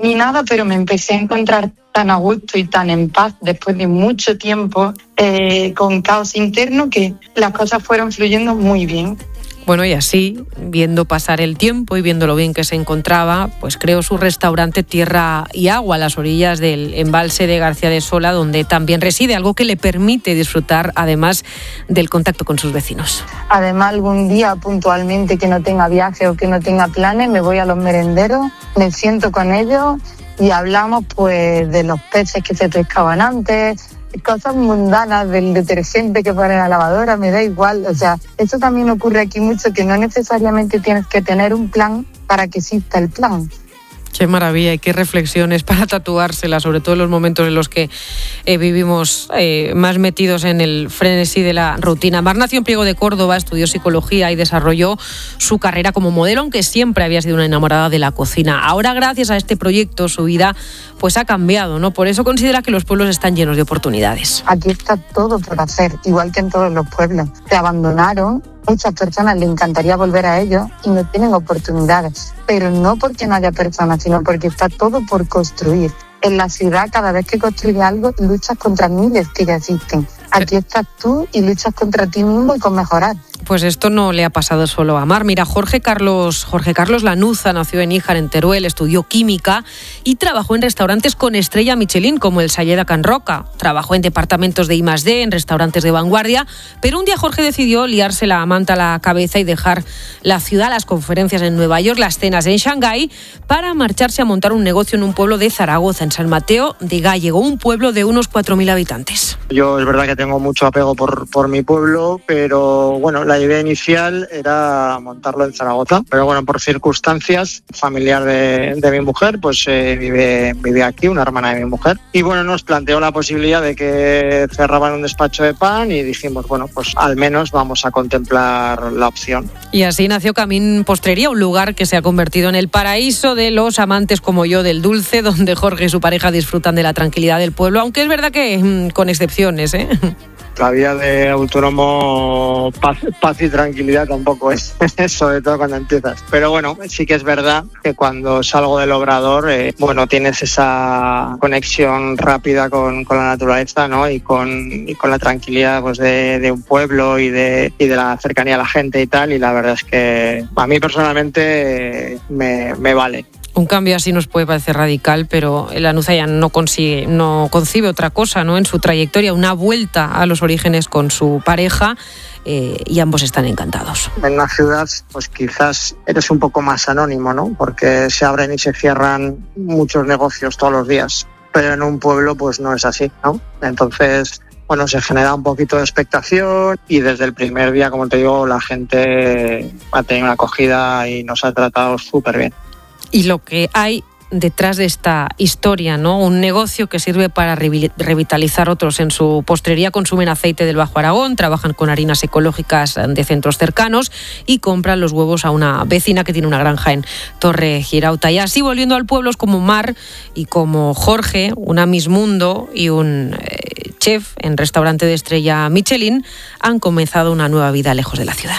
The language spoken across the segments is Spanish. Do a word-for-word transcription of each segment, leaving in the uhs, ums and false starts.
ni nada, pero me empecé a encontrar tan a gusto y tan en paz después de mucho tiempo eh, con caos interno que las cosas fueron fluyendo muy bien. Bueno, y así, viendo pasar el tiempo y viendo lo bien que se encontraba, pues creó su restaurante Tierra y Agua a las orillas del embalse de García de Sola, donde también reside, algo que le permite disfrutar además del contacto con sus vecinos. Además, algún día puntualmente que no tenga viaje o que no tenga planes, me voy a los merenderos, me siento con ellos y hablamos pues de los peces que se pescaban antes, cosas mundanas del detergente que pone en la lavadora, me da igual. O sea, eso también ocurre aquí mucho, que no necesariamente tienes que tener un plan para que exista el plan. Qué maravilla y qué reflexiones para tatuársela, sobre todo en los momentos en los que eh, vivimos eh, más metidos en el frenesí de la rutina. Mar nació en Priego de Córdoba, estudió psicología y desarrolló su carrera como modelo, aunque siempre había sido una enamorada de la cocina. Ahora, gracias a este proyecto, su vida pues ha cambiado, ¿no? Por eso considera que los pueblos están llenos de oportunidades. Aquí está todo por hacer, igual que en todos los pueblos. Se abandonaron. Muchas personas les encantaría volver a ellos y no tienen oportunidades, pero no porque no haya personas, sino porque está todo por construir. En la ciudad, cada vez que construyes algo, luchas contra miles que ya existen. Aquí estás tú y luchas contra ti mismo y con mejorar. Pues esto no le ha pasado solo a Mar. Mira, Jorge Carlos, Jorge Carlos Lanuza nació en Níjar, en Teruel, estudió química y trabajó en restaurantes con estrella Michelin, como el Salleda Can Roca. Trabajó en departamentos de I más D, en restaurantes de vanguardia, pero un día Jorge decidió liarse la manta a la cabeza y dejar la ciudad, las conferencias en Nueva York, las cenas en Shanghái, para marcharse a montar un negocio en un pueblo de Zaragoza, en San Mateo de Gállego, un pueblo de unos cuatro mil habitantes. Yo es verdad que tengo mucho apego por, por mi pueblo, pero bueno, la idea inicial era montarlo en Zaragoza, pero bueno, por circunstancias, familiar de, de mi mujer, pues eh, vive, vive aquí, una hermana de mi mujer, y bueno, nos planteó la posibilidad de que cerraban un despacho de pan y dijimos, bueno, pues al menos vamos a contemplar la opción. Y así nació Camín Postrería, un lugar que se ha convertido en el paraíso de los amantes como yo del dulce, donde Jorge y su pareja disfrutan de la tranquilidad del pueblo, aunque es verdad que mmm, con excepciones, ¿eh? La vida de autónomo, paz, paz y tranquilidad tampoco es, sobre todo cuando empiezas. Pero bueno, sí que es verdad que cuando salgo del obrador, eh, bueno, tienes esa conexión rápida con, con la naturaleza, ¿no? Y con, y con la tranquilidad pues, de, de un pueblo y de, y de la cercanía a la gente y tal. Y la verdad es que a mí personalmente eh, me, me vale. Un cambio así nos puede parecer radical, pero Lanuza ya no consigue, no concibe otra cosa, ¿no? En su trayectoria, una vuelta a los orígenes con su pareja, eh, y ambos están encantados. En una ciudad, pues quizás eres un poco más anónimo, ¿no? Porque se abren y se cierran muchos negocios todos los días, pero en un pueblo, pues no es así, ¿no? Entonces, bueno, se genera un poquito de expectación y desde el primer día, como te digo, la gente ha tenido una acogida y nos ha tratado súper bien. Y lo que hay detrás de esta historia, ¿no? Un negocio que sirve para revitalizar otros. En su postrería consumen aceite del Bajo Aragón, trabajan con harinas ecológicas de centros cercanos y compran los huevos a una vecina que tiene una granja en Torre Girauta. Y así, volviendo al pueblo, es como Mar y como Jorge, una Miss Mundo y un eh, chef en restaurante de estrella Michelin, han comenzado una nueva vida lejos de la ciudad.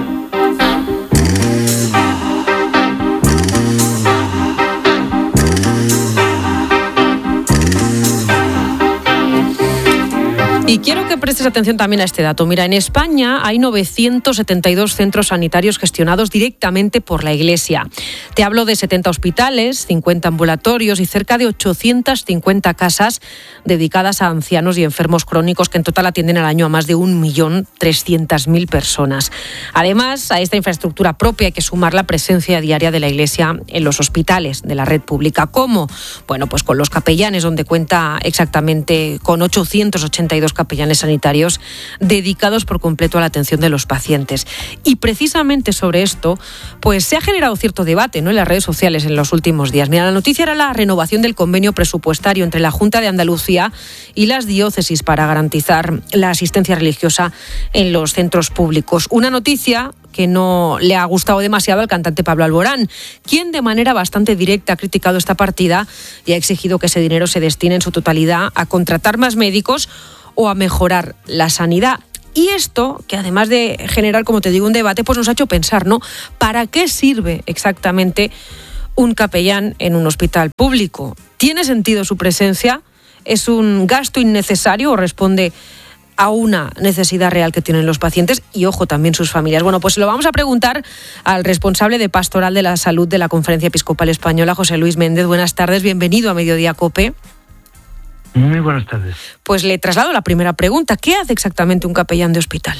Y quiero que prestes atención también a este dato. Mira, en España hay novecientos setenta y dos centros sanitarios gestionados directamente por la Iglesia. Te hablo de setenta hospitales, cincuenta ambulatorios y cerca de ochocientas cincuenta casas dedicadas a ancianos y enfermos crónicos que en total atienden al año a más de un millón trescientas mil personas. Además, a esta infraestructura propia hay que sumar la presencia diaria de la Iglesia en los hospitales de la red pública. ¿Cómo? Bueno, pues con los capellanes, donde cuenta exactamente con ochocientos ochenta y dos capellanes sanitarios dedicados por completo a la atención de los pacientes. Y precisamente sobre esto, pues se ha generado cierto debate, ¿no?, en las redes sociales en los últimos días. Mira, la noticia era la renovación del convenio presupuestario entre la Junta de Andalucía y las diócesis para garantizar la asistencia religiosa en los centros públicos. Una noticia que no le ha gustado demasiado al cantante Pablo Alborán, quien de manera bastante directa ha criticado esta partida y ha exigido que ese dinero se destine en su totalidad a contratar más médicos o a mejorar la sanidad. Y esto, que además de generar, como te digo, un debate, pues nos ha hecho pensar, ¿no? ¿Para qué sirve exactamente un capellán en un hospital público. ¿Tiene sentido su presencia? ¿Es un gasto innecesario o responde a una necesidad real que tienen los pacientes y, ojo, también sus familias? Bueno, pues lo vamos a preguntar al responsable de Pastoral de la Salud de la Conferencia Episcopal Española, José Luis Méndez. Buenas tardes, bienvenido a Mediodía COPE. Muy buenas tardes. Pues le traslado la primera pregunta. ¿Qué hace exactamente un capellán de hospital?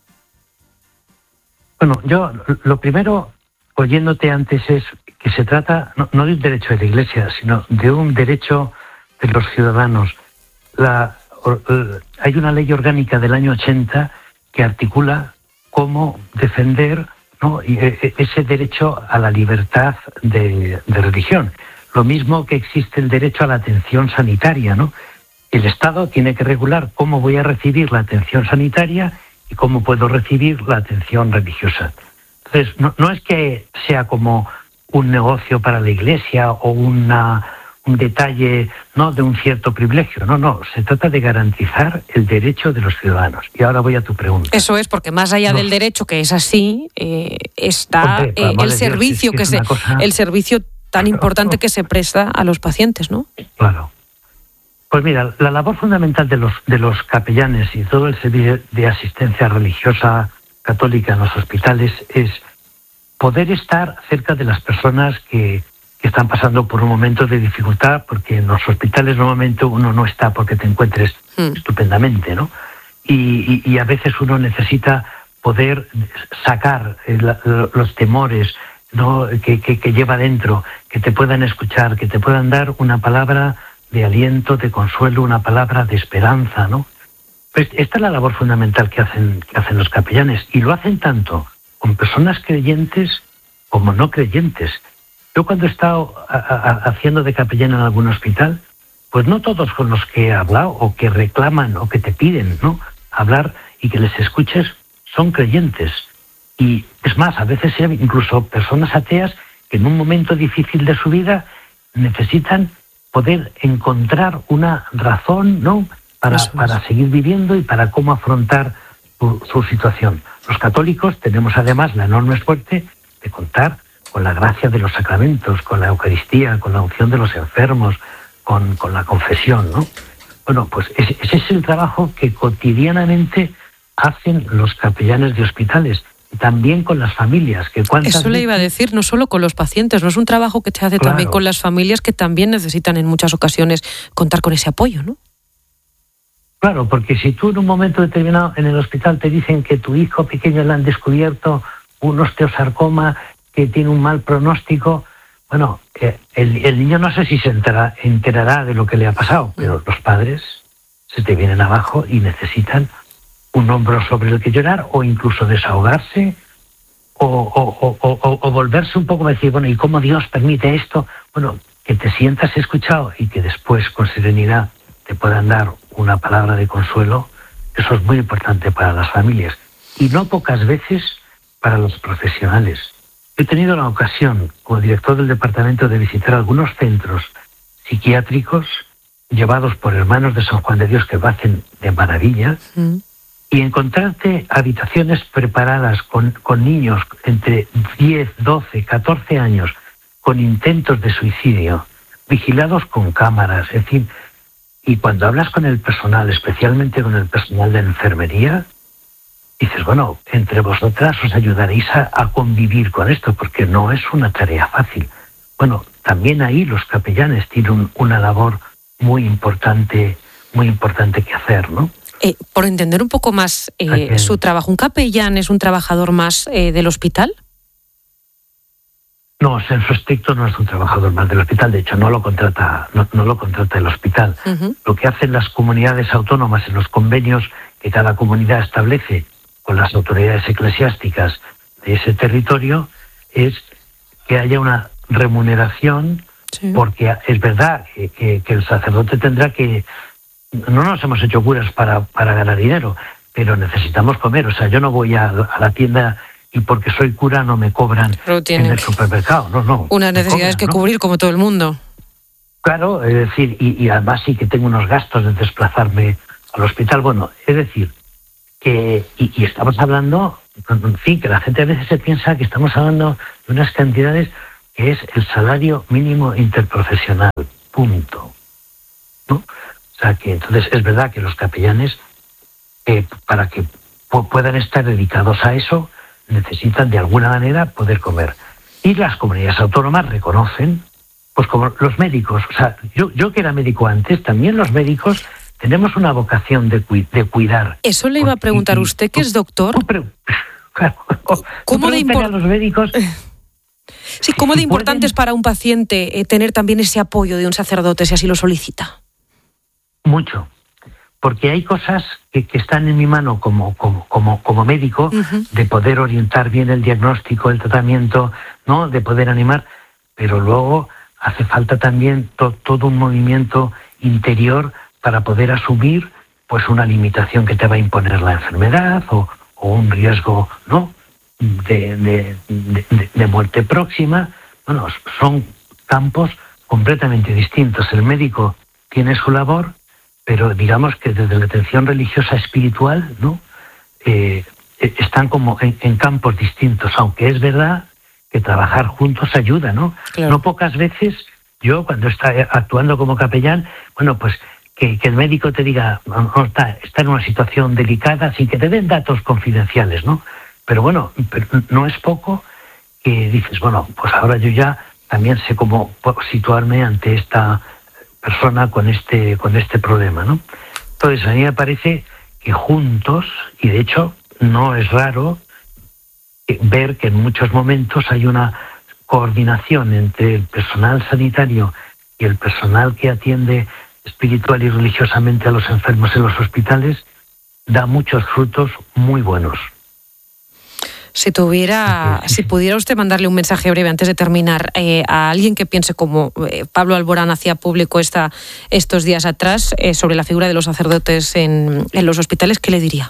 Bueno, yo lo primero, oyéndote antes, es que se trata no, no de un derecho de la Iglesia, sino de un derecho de los ciudadanos. La Hay una ley orgánica del año ochenta que articula cómo defender, ¿no?, ese derecho a la libertad de, de religión. Lo mismo que existe el derecho a la atención sanitaria, ¿no? El Estado tiene que regular cómo voy a recibir la atención sanitaria y cómo puedo recibir la atención religiosa. Entonces, no, no es que sea como un negocio para la Iglesia o una... un detalle, no de un cierto privilegio, no, no, se trata de garantizar el derecho de los ciudadanos. Y ahora voy a tu pregunta. Eso es, porque más allá no. del derecho, que es así, eh, está Hombre, eh, el servicio Dios, que, que se, cosa... el servicio tan claro, importante no. que se presta a los pacientes, ¿no? Claro. Pues mira, la labor fundamental de los de los capellanes y todo el servicio de asistencia religiosa católica en los hospitales es poder estar cerca de las personas que que están pasando por un momento de dificultad, porque en los hospitales normalmente uno no está porque te encuentres mm. estupendamente, ¿no? Y, y, y a veces uno necesita poder sacar el, los temores, ¿no?, que, que, que lleva dentro, que te puedan escuchar, que te puedan dar una palabra de aliento, de consuelo, una palabra de esperanza, ¿no? Pues esta es la labor fundamental que hacen, que hacen los capellanes, y lo hacen tanto con personas creyentes como no creyentes. Yo cuando he estado a, a, haciendo de capellán en algún hospital, pues no todos con los que he hablado o que reclaman o que te piden, ¿no?, hablar y que les escuches son creyentes. Y es más, a veces hay incluso personas ateas que en un momento difícil de su vida necesitan poder encontrar una razón, ¿no?, para, para seguir viviendo y para cómo afrontar su, su situación. Los católicos tenemos además la enorme suerte de contar con la gracia de los sacramentos, con la Eucaristía, con la unción de los enfermos, con, con la confesión, ¿no? Bueno, pues ese, ese es el trabajo que cotidianamente hacen los capellanes de hospitales, y también con las familias. Que Eso le iba a decir, no solo con los pacientes, no es un trabajo que se hace claro. también con las familias, que también necesitan en muchas ocasiones contar con ese apoyo, ¿no? Claro, porque si tú en un momento determinado en el hospital te dicen que tu hijo pequeño le han descubierto un osteosarcoma, que tiene un mal pronóstico, bueno, eh, el, el niño no sé si se entera, enterará de lo que le ha pasado, pero los padres se te vienen abajo y necesitan un hombro sobre el que llorar, o incluso desahogarse, o, o, o, o, o volverse un poco a decir, bueno, ¿y cómo Dios permite esto? Bueno, que te sientas escuchado y que después con serenidad te puedan dar una palabra de consuelo. Eso es muy importante para las familias, y no pocas veces para los profesionales. He tenido la ocasión, como director del departamento, de visitar algunos centros psiquiátricos llevados por hermanos de San Juan de Dios, que lo hacen de maravilla, mm. y encontrarte habitaciones preparadas con, con niños entre diez, doce, catorce años, con intentos de suicidio, vigilados con cámaras, en fin. Y cuando hablas con el personal, especialmente con el personal de enfermería, dices, bueno, entre vosotras os ayudaréis a, a convivir con esto, porque no es una tarea fácil. Bueno, también ahí los capellanes tienen un, una labor muy importante, muy importante que hacer, ¿no? Eh, por entender un poco más eh, su trabajo, ¿un capellán es un trabajador más eh, del hospital? No, en su estricto no es un trabajador más del hospital. De hecho, no lo contrata, no, no lo contrata el hospital. Uh-huh. Lo que hacen las comunidades autónomas en los convenios que cada comunidad establece con las autoridades eclesiásticas de ese territorio es que haya una remuneración, sí. porque es verdad que, que, que el sacerdote tendrá que... No nos hemos hecho curas para, para ganar dinero, pero necesitamos comer. O sea, yo no voy a, a la tienda y porque soy cura no me cobran en el supermercado. No, no. Unas necesidades que ¿no? cubrir como todo el mundo. Claro, es decir, y, y además sí que tengo unos gastos de desplazarme al hospital. Bueno, es decir, que y, y estamos hablando, en fin, que la gente a veces se piensa que estamos hablando de unas cantidades que es el salario mínimo interprofesional, punto, ¿no? O sea que entonces es verdad que los capellanes, eh, para que pu- puedan estar dedicados a eso, necesitan de alguna manera poder comer. Y las comunidades autónomas reconocen, pues como los médicos, o sea, yo, yo que era médico antes, también los médicos tenemos una vocación de, cu- de cuidar. Eso le iba a preguntar, usted que es doctor. Tú pre- claro, ¿Cómo de pregúntale impor- a los médicos? Sí, ¿cómo de si importante pueden- es para un paciente eh, tener también ese apoyo de un sacerdote si así lo solicita? Mucho, porque hay cosas que, que están en mi mano como, como, como, como médico, Uh-huh. de poder orientar bien el diagnóstico, el tratamiento, ¿no? De poder animar, pero luego hace falta también to- todo un movimiento interior para poder asumir pues una limitación que te va a imponer la enfermedad o, o un riesgo, ¿no? de, de, de, de muerte próxima. Bueno, son campos completamente distintos. El médico tiene su labor, pero digamos que desde la atención religiosa espiritual, ¿no? Eh, están como en, en campos distintos, aunque es verdad que trabajar juntos ayuda, ¿no? Claro. No pocas veces yo, cuando está actuando como capellán, bueno, pues que, que el médico te diga, no, no, está, está en una situación delicada, sin que te den datos confidenciales, ¿no? Pero bueno, pero no es poco que dices, bueno, pues ahora yo ya también sé cómo situarme ante esta persona con este, con este problema, ¿no? Entonces, a mí me parece que juntos, y de hecho no es raro ver que en muchos momentos hay una coordinación entre el personal sanitario y el personal que atiende espiritual y religiosamente a los enfermos en los hospitales, da muchos frutos muy buenos. Si tuviera, si pudiera usted mandarle un mensaje breve antes de terminar eh, a alguien que piense como eh, Pablo Alborán hacía público esta, estos días atrás eh, sobre la figura de los sacerdotes en, en los hospitales, ¿qué le diría?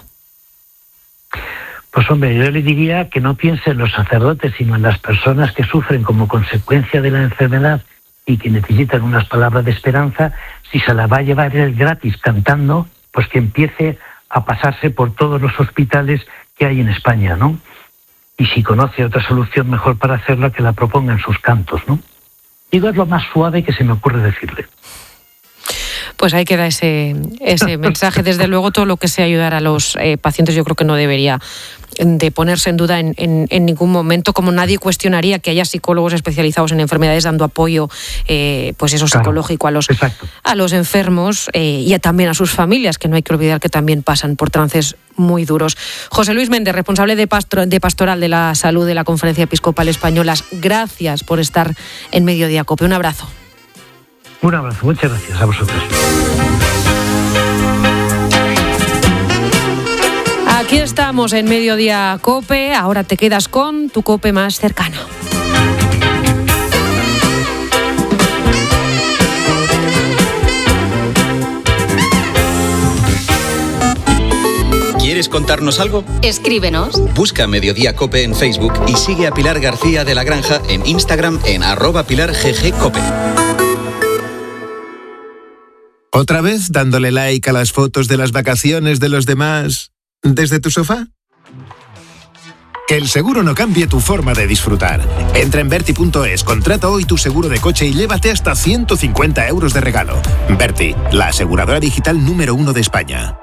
Pues hombre, yo le diría que no piense en los sacerdotes, sino en las personas que sufren como consecuencia de la enfermedad y que necesitan unas palabras de esperanza. Si se la va a llevar él gratis cantando, pues que empiece a pasarse por todos los hospitales que hay en España, ¿no? Y si conoce otra solución mejor para hacerla, que la proponga en sus cantos, ¿no? Digo, es lo más suave que se me ocurre decirle. Pues ahí queda ese, ese mensaje. Desde luego, todo lo que sea ayudar a los eh, pacientes, yo creo que no debería de ponerse en duda en, en, en ningún momento, como nadie cuestionaría que haya psicólogos especializados en enfermedades dando apoyo, eh, pues eso, Claro, psicológico a los, exacto. a los enfermos eh, y a, también a sus familias, que no hay que olvidar que también pasan por trances muy duros. José Luis Méndez, responsable de, pastor, de Pastoral de la Salud de la Conferencia Episcopal Española, gracias por estar en Mediodía COPE. Un abrazo. Un abrazo, muchas gracias a vosotros. Aquí estamos en Mediodía COPE, ahora te quedas con tu COPE más cercano. ¿Quieres contarnos algo? Escríbenos. Busca Mediodía COPE en Facebook y sigue a Pilar García de la Granja en Instagram en arroba Pilar G G COPE. ¿Otra vez dándole like a las fotos de las vacaciones de los demás desde tu sofá? Que el seguro no cambie tu forma de disfrutar. Entra en Berti punto es, contrata hoy tu seguro de coche y llévate hasta ciento cincuenta euros de regalo. Berti, la aseguradora digital número uno de España.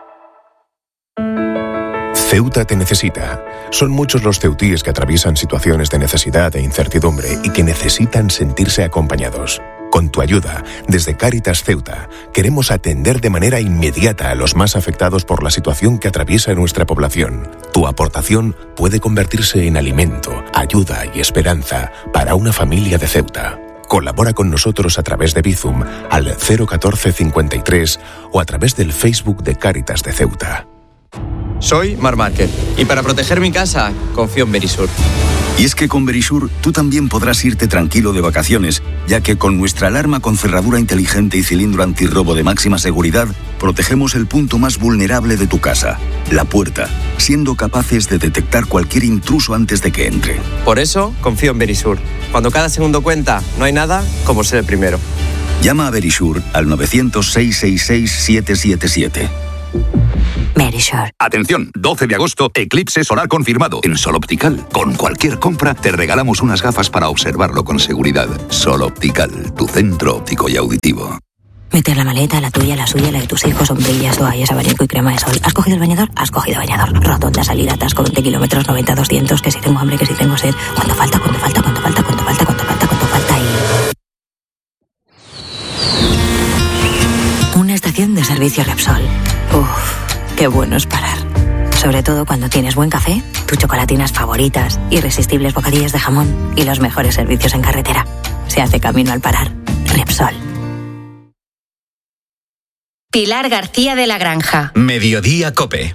Ceuta te necesita. Son muchos los ceutíes que atraviesan situaciones de necesidad e incertidumbre y que necesitan sentirse acompañados. Con tu ayuda, desde Cáritas Ceuta, queremos atender de manera inmediata a los más afectados por la situación que atraviesa nuestra población. Tu aportación puede convertirse en alimento, ayuda y esperanza para una familia de Ceuta. Colabora con nosotros a través de Bizum al cero catorce cincuenta y tres o a través del Facebook de Cáritas de Ceuta. Soy Mar Márquez y para proteger mi casa confío en Verisur. Y es que con Verisur tú también podrás irte tranquilo de vacaciones, ya que con nuestra alarma con cerradura inteligente y cilindro antirrobo de máxima seguridad, protegemos el punto más vulnerable de tu casa, la puerta, siendo capaces de detectar cualquier intruso antes de que entre. Por eso confío en Verisur. Cuando cada segundo cuenta, no hay nada como ser el primero. Llama a Verisur al novecientos, seiscientos sesenta y seis, siete siete siete. Verisure. Atención, doce de agosto, eclipse solar confirmado. En Sol Optical, con cualquier compra, te regalamos unas gafas para observarlo con seguridad. Sol Optical, tu centro óptico y auditivo. Meter la maleta, la tuya, la suya, la de tus hijos, sombrillas, toallas, abanico y crema de sol. ¿Has cogido el bañador? Has cogido bañador. Rotonda, salida, atasco, veinte kilómetros, noventa, doscientos, que si tengo hambre, que si tengo sed. ¿Cuánto falta? ¿Cuánto falta? ¿Cuánto falta? ¿Cuánto falta? ¿Cuánto falta? ¿Cuánto falta? Y... una estación de servicio Repsol. Uff, qué bueno es parar. Sobre todo cuando tienes buen café, tus chocolatinas favoritas, irresistibles bocadillos de jamón y los mejores servicios en carretera. Se hace camino al parar. Repsol. Pilar García de la Granja. Mediodía COPE.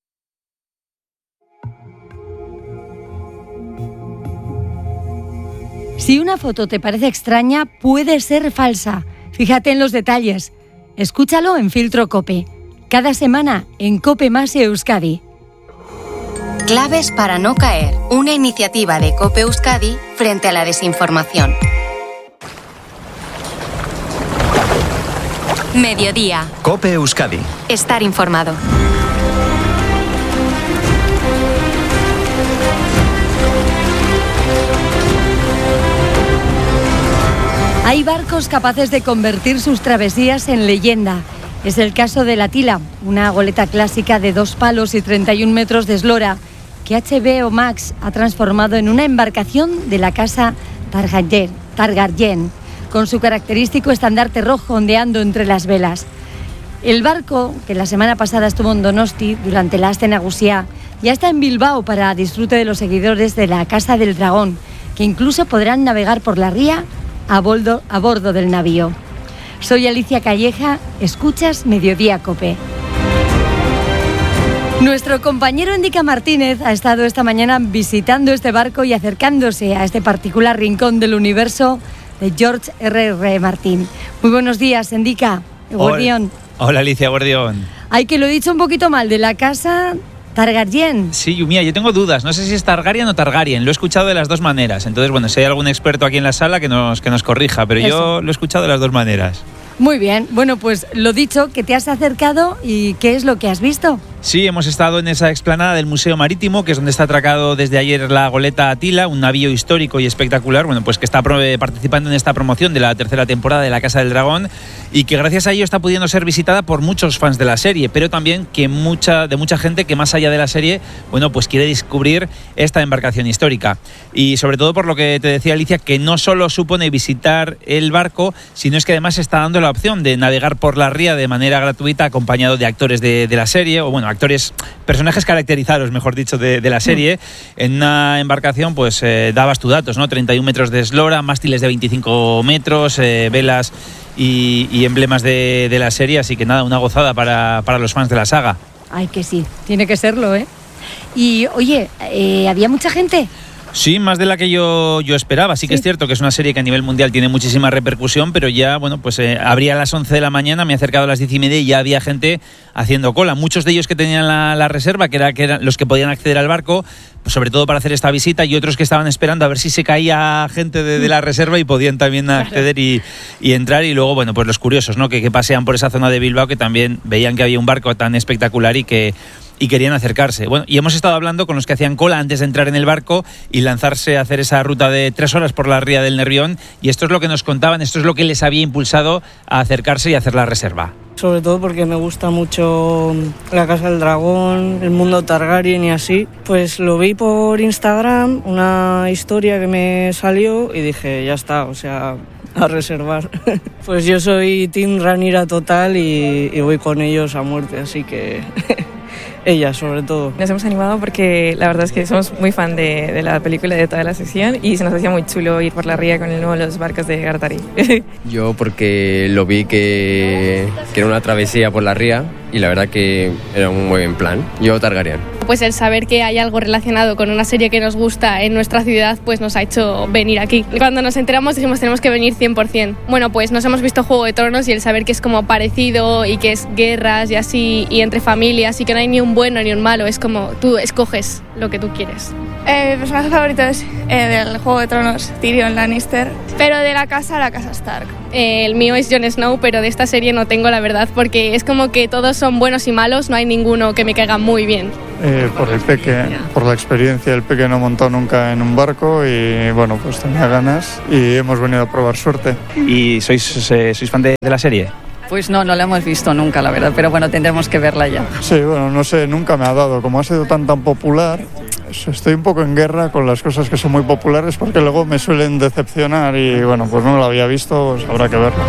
Si una foto te parece extraña, puede ser falsa. Fíjate en los detalles. Escúchalo en Filtro COPE. Cada semana en COPE Más Euskadi. Claves para no caer. Una iniciativa de COPE Euskadi frente a la desinformación. Mediodía. COPE Euskadi. Estar informado. Hay barcos capaces de convertir sus travesías en leyenda. Es el caso de la Tila, una goleta clásica de dos palos y treinta y un metros de eslora, que H B O Max ha transformado en una embarcación de la casa Targaryen, Targaryen, con su característico estandarte rojo ondeando entre las velas. El barco, que la semana pasada estuvo en Donosti durante la Aste Nagusia, ya está en Bilbao para disfrute de los seguidores de la Casa del Dragón, que incluso podrán navegar por la ría a bordo, a bordo del navío. Soy Alicia Calleja, escuchas Mediodía COPE. Nuestro compañero Endica Martínez ha estado esta mañana visitando este barco y acercándose a este particular rincón del universo de George R R. Martin. Muy buenos días, Endica. Guardión. Hola, Hola Alicia Guardión. Ay, que lo he dicho un poquito mal, de la casa Targaryen. Sí, mira, yo tengo dudas. No sé si es Targaryen o Targaryen. Lo he escuchado de las dos maneras. Entonces, bueno, si hay algún experto aquí en la sala que nos, que nos corrija. Pero Eso. yo lo he escuchado de las dos maneras. Muy bien. Bueno, pues lo dicho, que te has acercado y ¿qué es lo que has visto? Sí, hemos estado en esa explanada del Museo Marítimo, que es donde está atracado desde ayer la goleta Atila, un navío histórico y espectacular, bueno, pues que está participando en esta promoción de la tercera temporada de La Casa del Dragón y que gracias a ello está pudiendo ser visitada por muchos fans de la serie, pero también que mucha, de mucha gente que más allá de la serie, bueno, pues quiere descubrir esta embarcación histórica. Y sobre todo por lo que te decía Alicia, que no solo supone visitar el barco, sino es que además está dando la opción de navegar por la ría de manera gratuita acompañado de actores de, de la serie, o bueno, actores, personajes caracterizados, mejor dicho, de, de la serie. En una embarcación, pues eh, dabas tus datos, ¿no? treinta y un metros de eslora, mástiles de veinticinco metros, eh, velas y, y emblemas de, de la serie, así que nada, una gozada para, para los fans de la saga. Ay, que sí, tiene que serlo, ¿eh? Y, oye, eh, ¿había mucha gente? Sí, más de la que yo, yo esperaba. Sí, sí que es cierto que es una serie que a nivel mundial tiene muchísima repercusión, pero ya, bueno, pues eh, abría a las once de la mañana, me he acercado a las diez y media y ya había gente haciendo cola. Muchos de ellos que tenían la, la reserva, que, era, que eran los que podían acceder al barco, pues sobre todo para hacer esta visita, y otros que estaban esperando a ver si se caía gente de, de la reserva y podían también acceder y, y entrar. Y luego, bueno, pues los curiosos, ¿no? Que, que pasean por esa zona de Bilbao, que también veían que había un barco tan espectacular y que... y querían acercarse. Bueno, y hemos estado hablando con los que hacían cola antes de entrar en el barco y lanzarse a hacer esa ruta de tres horas por la ría del Nervión, y esto es lo que nos contaban, esto es lo que les había impulsado a acercarse y hacer la reserva. Sobre todo porque me gusta mucho la Casa del Dragón, el mundo Targaryen y así. Pues lo vi por Instagram, una historia que me salió y dije, ya está, o sea, a reservar. Pues yo soy Team Rhaenyra total y, y voy con ellos a muerte, así que... ella, sobre todo. Nos hemos animado porque la verdad es que somos muy fan de, de la película y de toda la sección, y se nos hacía muy chulo ir por la ría con el nuevo los barcos de Gartari. Yo porque lo vi que, que era una travesía por la ría y la verdad que era un muy buen plan. Yo Targaryen. Pues el saber que hay algo relacionado con una serie que nos gusta en nuestra ciudad, pues nos ha hecho venir aquí. Cuando nos enteramos dijimos tenemos que venir cien por ciento. Bueno, pues nos hemos visto Juego de Tronos y el saber que es como parecido y que es guerras y así, y entre familias, y que no hay ni un bueno ni un malo, es como tú escoges lo que tú quieres. Eh, mi personaje favorito es eh, del Juego de Tronos, Tyrion Lannister, pero de la casa, la casa Stark. Eh, el mío es Jon Snow, pero de esta serie no tengo la verdad, porque es como que todos son buenos y malos, no hay ninguno que me caiga muy bien. Eh, por el peque, por la experiencia, el peque no montó nunca en un barco y bueno, pues tenía ganas y hemos venido a probar suerte. ¿Y sois, eh, sois fan de, de la serie? Pues no, no la hemos visto nunca, la verdad, pero bueno, tendremos que verla ya. Sí, bueno, no sé, nunca me ha dado. Como ha sido tan tan popular, estoy un poco en guerra con las cosas que son muy populares porque luego me suelen decepcionar y bueno, pues no la había visto, pues habrá que verla.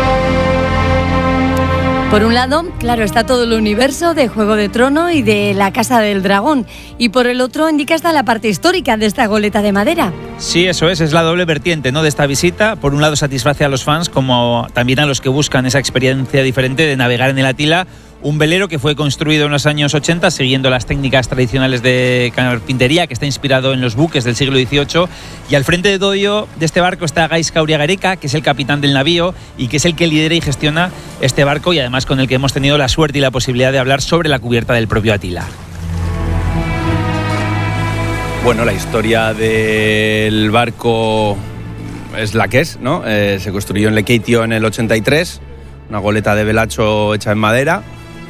Por un lado, claro, está todo el universo de Juego de Trono y de la Casa del Dragón. Y por el otro indica hasta la parte histórica de esta goleta de madera. Sí, eso es, es la doble vertiente, ¿no?, de esta visita. Por un lado satisface a los fans como también a los que buscan esa experiencia diferente de navegar en el Atila, un velero que fue construido en los años ochenta siguiendo las técnicas tradicionales de carpintería, que está inspirado en los buques del siglo dieciocho. Y al frente de todo ello, de este barco está Gaizka Uriagareka, que es el capitán del navío y que es el que lidera y gestiona este barco y además con el que hemos tenido la suerte y la posibilidad de hablar sobre la cubierta del propio Atila. Bueno, la historia del barco es la que es, ¿no? Eh, se construyó en Lekeitio en el ochenta y tres, una goleta de velacho hecha en madera.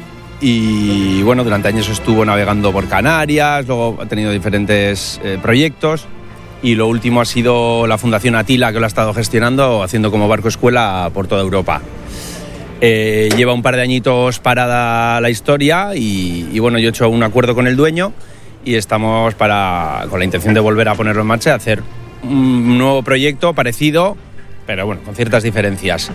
Y bueno, durante años estuvo navegando por Canarias, luego ha tenido diferentes eh, proyectos y lo último ha sido la Fundación Atila, que lo ha estado gestionando, haciendo como barco escuela por toda Europa. Eh, lleva un par de añitos parada la historia y, y bueno, yo he hecho un acuerdo con el dueño y estamos para, con la intención de volver a ponerlo en marcha y hacer un nuevo proyecto parecido, pero bueno, con ciertas diferencias.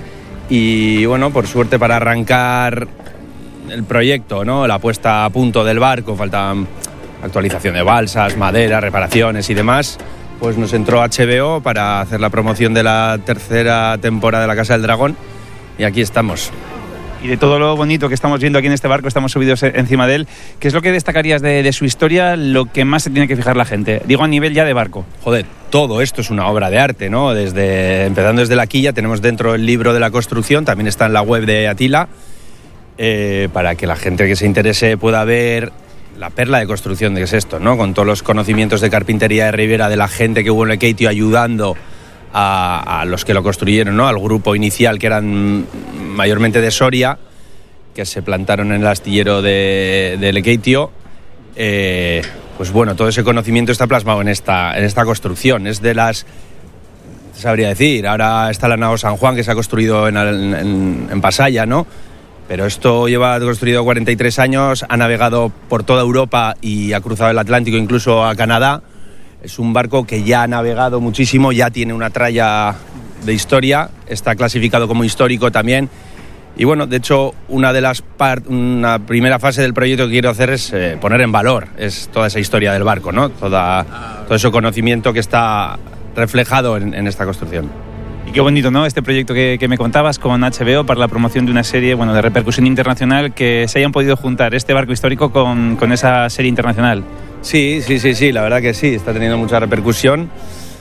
Y bueno, por suerte para arrancar el proyecto, ¿no?, la puesta a punto del barco, faltan actualización de balsas, madera, reparaciones y demás, pues nos entró H B O para hacer la promoción de la tercera temporada de La Casa del Dragón y aquí estamos. Y de todo lo bonito que estamos viendo aquí en este barco, estamos subidos encima de él, ¿qué es lo que destacarías de, de su historia, lo que más se tiene que fijar la gente? Digo a nivel ya de barco. Joder, todo esto es una obra de arte, ¿no? Desde, empezando desde la quilla, tenemos dentro el libro de la construcción, también está en la web de Atila, eh, para que la gente que se interese pueda ver la perla de construcción de qué es esto, ¿no? Con todos los conocimientos de carpintería de Ribera, de la gente que hubo en Lekeitio ayudando a, a los que lo construyeron, ¿no?, al grupo inicial que eran mayormente de Soria, que se plantaron en el astillero de, de Lekeitio. Eh, pues bueno, todo ese conocimiento está plasmado en esta, en esta construcción. Es de las, sabría decir, ahora está la nao San Juan que se ha construido en, en, en Pasaya, ¿no? Pero esto lleva construido cuarenta y tres años, ha navegado por toda Europa y ha cruzado el Atlántico, incluso a Canadá. Es un barco que ya ha navegado muchísimo, ya tiene una tralla de historia, está clasificado como histórico también. Y bueno, de hecho, una de las part- una primera fase del proyecto que quiero hacer es eh, poner en valor es toda esa historia del barco, ¿no? Toda, todo ese conocimiento que está reflejado en, en esta construcción. Y qué bonito, ¿no?, este proyecto que, que me contabas con H B O para la promoción de una serie, bueno, de repercusión internacional, que se hayan podido juntar este barco histórico con, con esa serie internacional. Sí, sí, sí, sí, la verdad que sí, está teniendo mucha repercusión.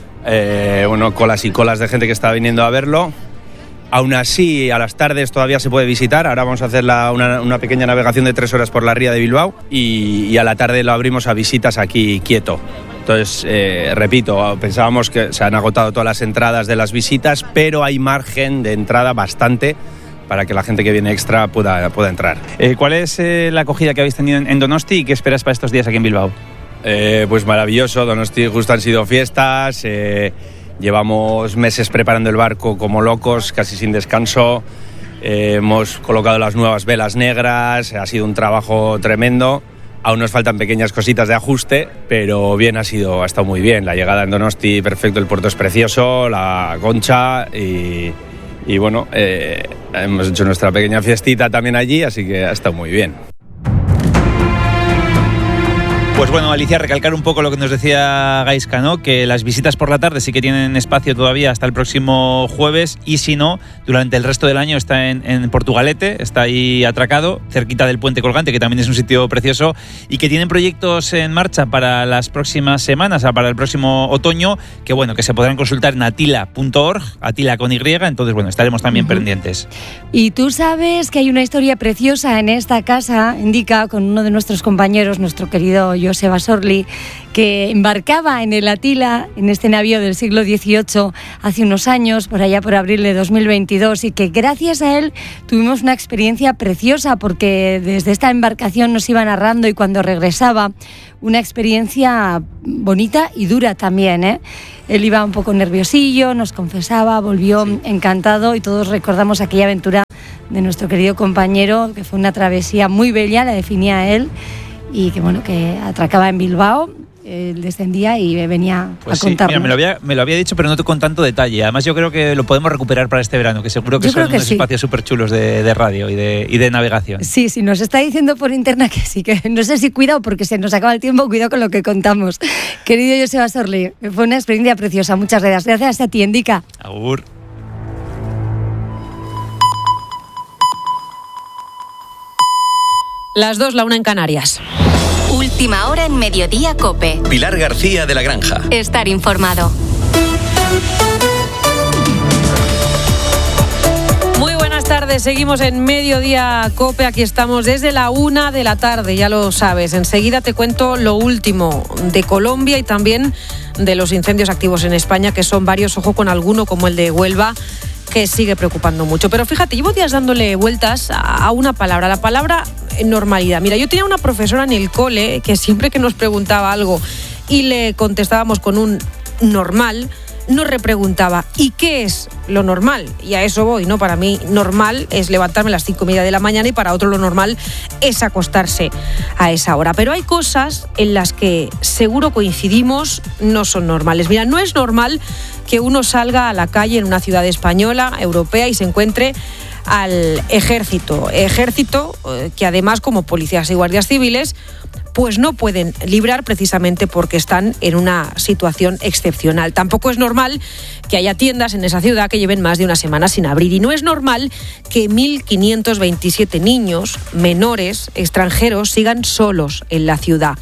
Eh, bueno, colas y colas de gente que está viniendo a verlo. Aún así, a las tardes todavía se puede visitar. Ahora vamos a hacer la, una, una pequeña navegación de tres horas por la ría de Bilbao y, y a la tarde lo abrimos a visitas aquí quieto. Entonces, eh, repito, pensábamos que se han agotado todas las entradas de las visitas, pero hay margen de entrada bastante para que la gente que viene extra pueda, pueda entrar. Eh, ¿Cuál es eh, la acogida que habéis tenido en, en Donosti y qué esperas para estos días aquí en Bilbao? Eh, pues maravilloso, Donosti justo han sido fiestas, eh, llevamos meses preparando el barco como locos, casi sin descanso, eh, hemos colocado las nuevas velas negras, ha sido un trabajo tremendo. Aún nos faltan pequeñas cositas de ajuste, pero bien ha sido, ha estado muy bien. La llegada en Donosti, perfecto, el puerto es precioso, la concha y, y bueno, eh, hemos hecho nuestra pequeña fiestita también allí, así que ha estado muy bien. Pues bueno, Alicia, recalcar un poco lo que nos decía Gaizka, ¿no?, que las visitas por la tarde sí que tienen espacio todavía hasta el próximo jueves y si no, durante el resto del año está en, en Portugalete, está ahí atracado, cerquita del Puente Colgante, que también es un sitio precioso y que tienen proyectos en marcha para las próximas semanas, para el próximo otoño, que bueno, que se podrán consultar en atila punto org, Atila con Y, entonces bueno, estaremos también uh-huh. pendientes. Y tú sabes que hay una historia preciosa en esta casa, indica, con uno de nuestros compañeros, nuestro querido Joseba Sorli, que embarcaba en el Atila, en este navío del siglo dieciocho, hace unos años, por allá por abril de dos mil veintidós, y que gracias a él tuvimos una experiencia preciosa, porque desde esta embarcación nos iba narrando y cuando regresaba, una experiencia bonita y dura también, ¿eh? Él iba un poco nerviosillo, nos confesaba, volvió sí. encantado, y todos recordamos aquella aventura de nuestro querido compañero, que fue una travesía muy bella, la definía él, y que bueno, que atracaba en Bilbao. Él descendía y venía pues a contarnos. Sí, mira, me lo, había, me lo había dicho, pero no con tanto detalle. Además, yo creo que lo podemos recuperar para este verano, que seguro que yo son que unos sí. espacios súper chulos de, de radio y de, y de navegación. Sí, sí, nos está diciendo por internet que sí, que no sé si cuidado, porque se nos acaba el tiempo, cuidado con lo que contamos. Querido Joseba Sorli, fue una experiencia preciosa. Muchas gracias. Gracias a ti, Endica. Agur. Las dos, la una en Canarias. Última hora en Mediodía COPE. Pilar García de la Granja. Estar informado. Muy buenas tardes, seguimos en Mediodía COPE, aquí estamos desde la una de la tarde, ya lo sabes. Enseguida te cuento lo último de Colombia y también de los incendios activos en España, que son varios, ojo con alguno como el de Huelva, que sigue preocupando mucho. Pero fíjate, llevo días dándole vueltas a una palabra, la palabra normalidad. Mira, yo tenía una profesora en el cole que siempre que nos preguntaba algo y le contestábamos con un normal, nos repreguntaba, ¿y qué es lo normal? Y a eso voy, ¿no? Para mí normal es levantarme a las cinco y media de la mañana, y para otro lo normal es acostarse a esa hora. Pero hay cosas en las que seguro coincidimos, no son normales. Mira, no es normal que uno salga a la calle en una ciudad española, europea, y se encuentre al ejército. Ejército que además, como policías y guardias civiles, pues no pueden librar precisamente porque están en una situación excepcional. Tampoco es normal que haya tiendas en esa ciudad que lleven más de una semana sin abrir. Y no es normal que mil quinientos veintisiete niños menores extranjeros sigan solos en la ciudad.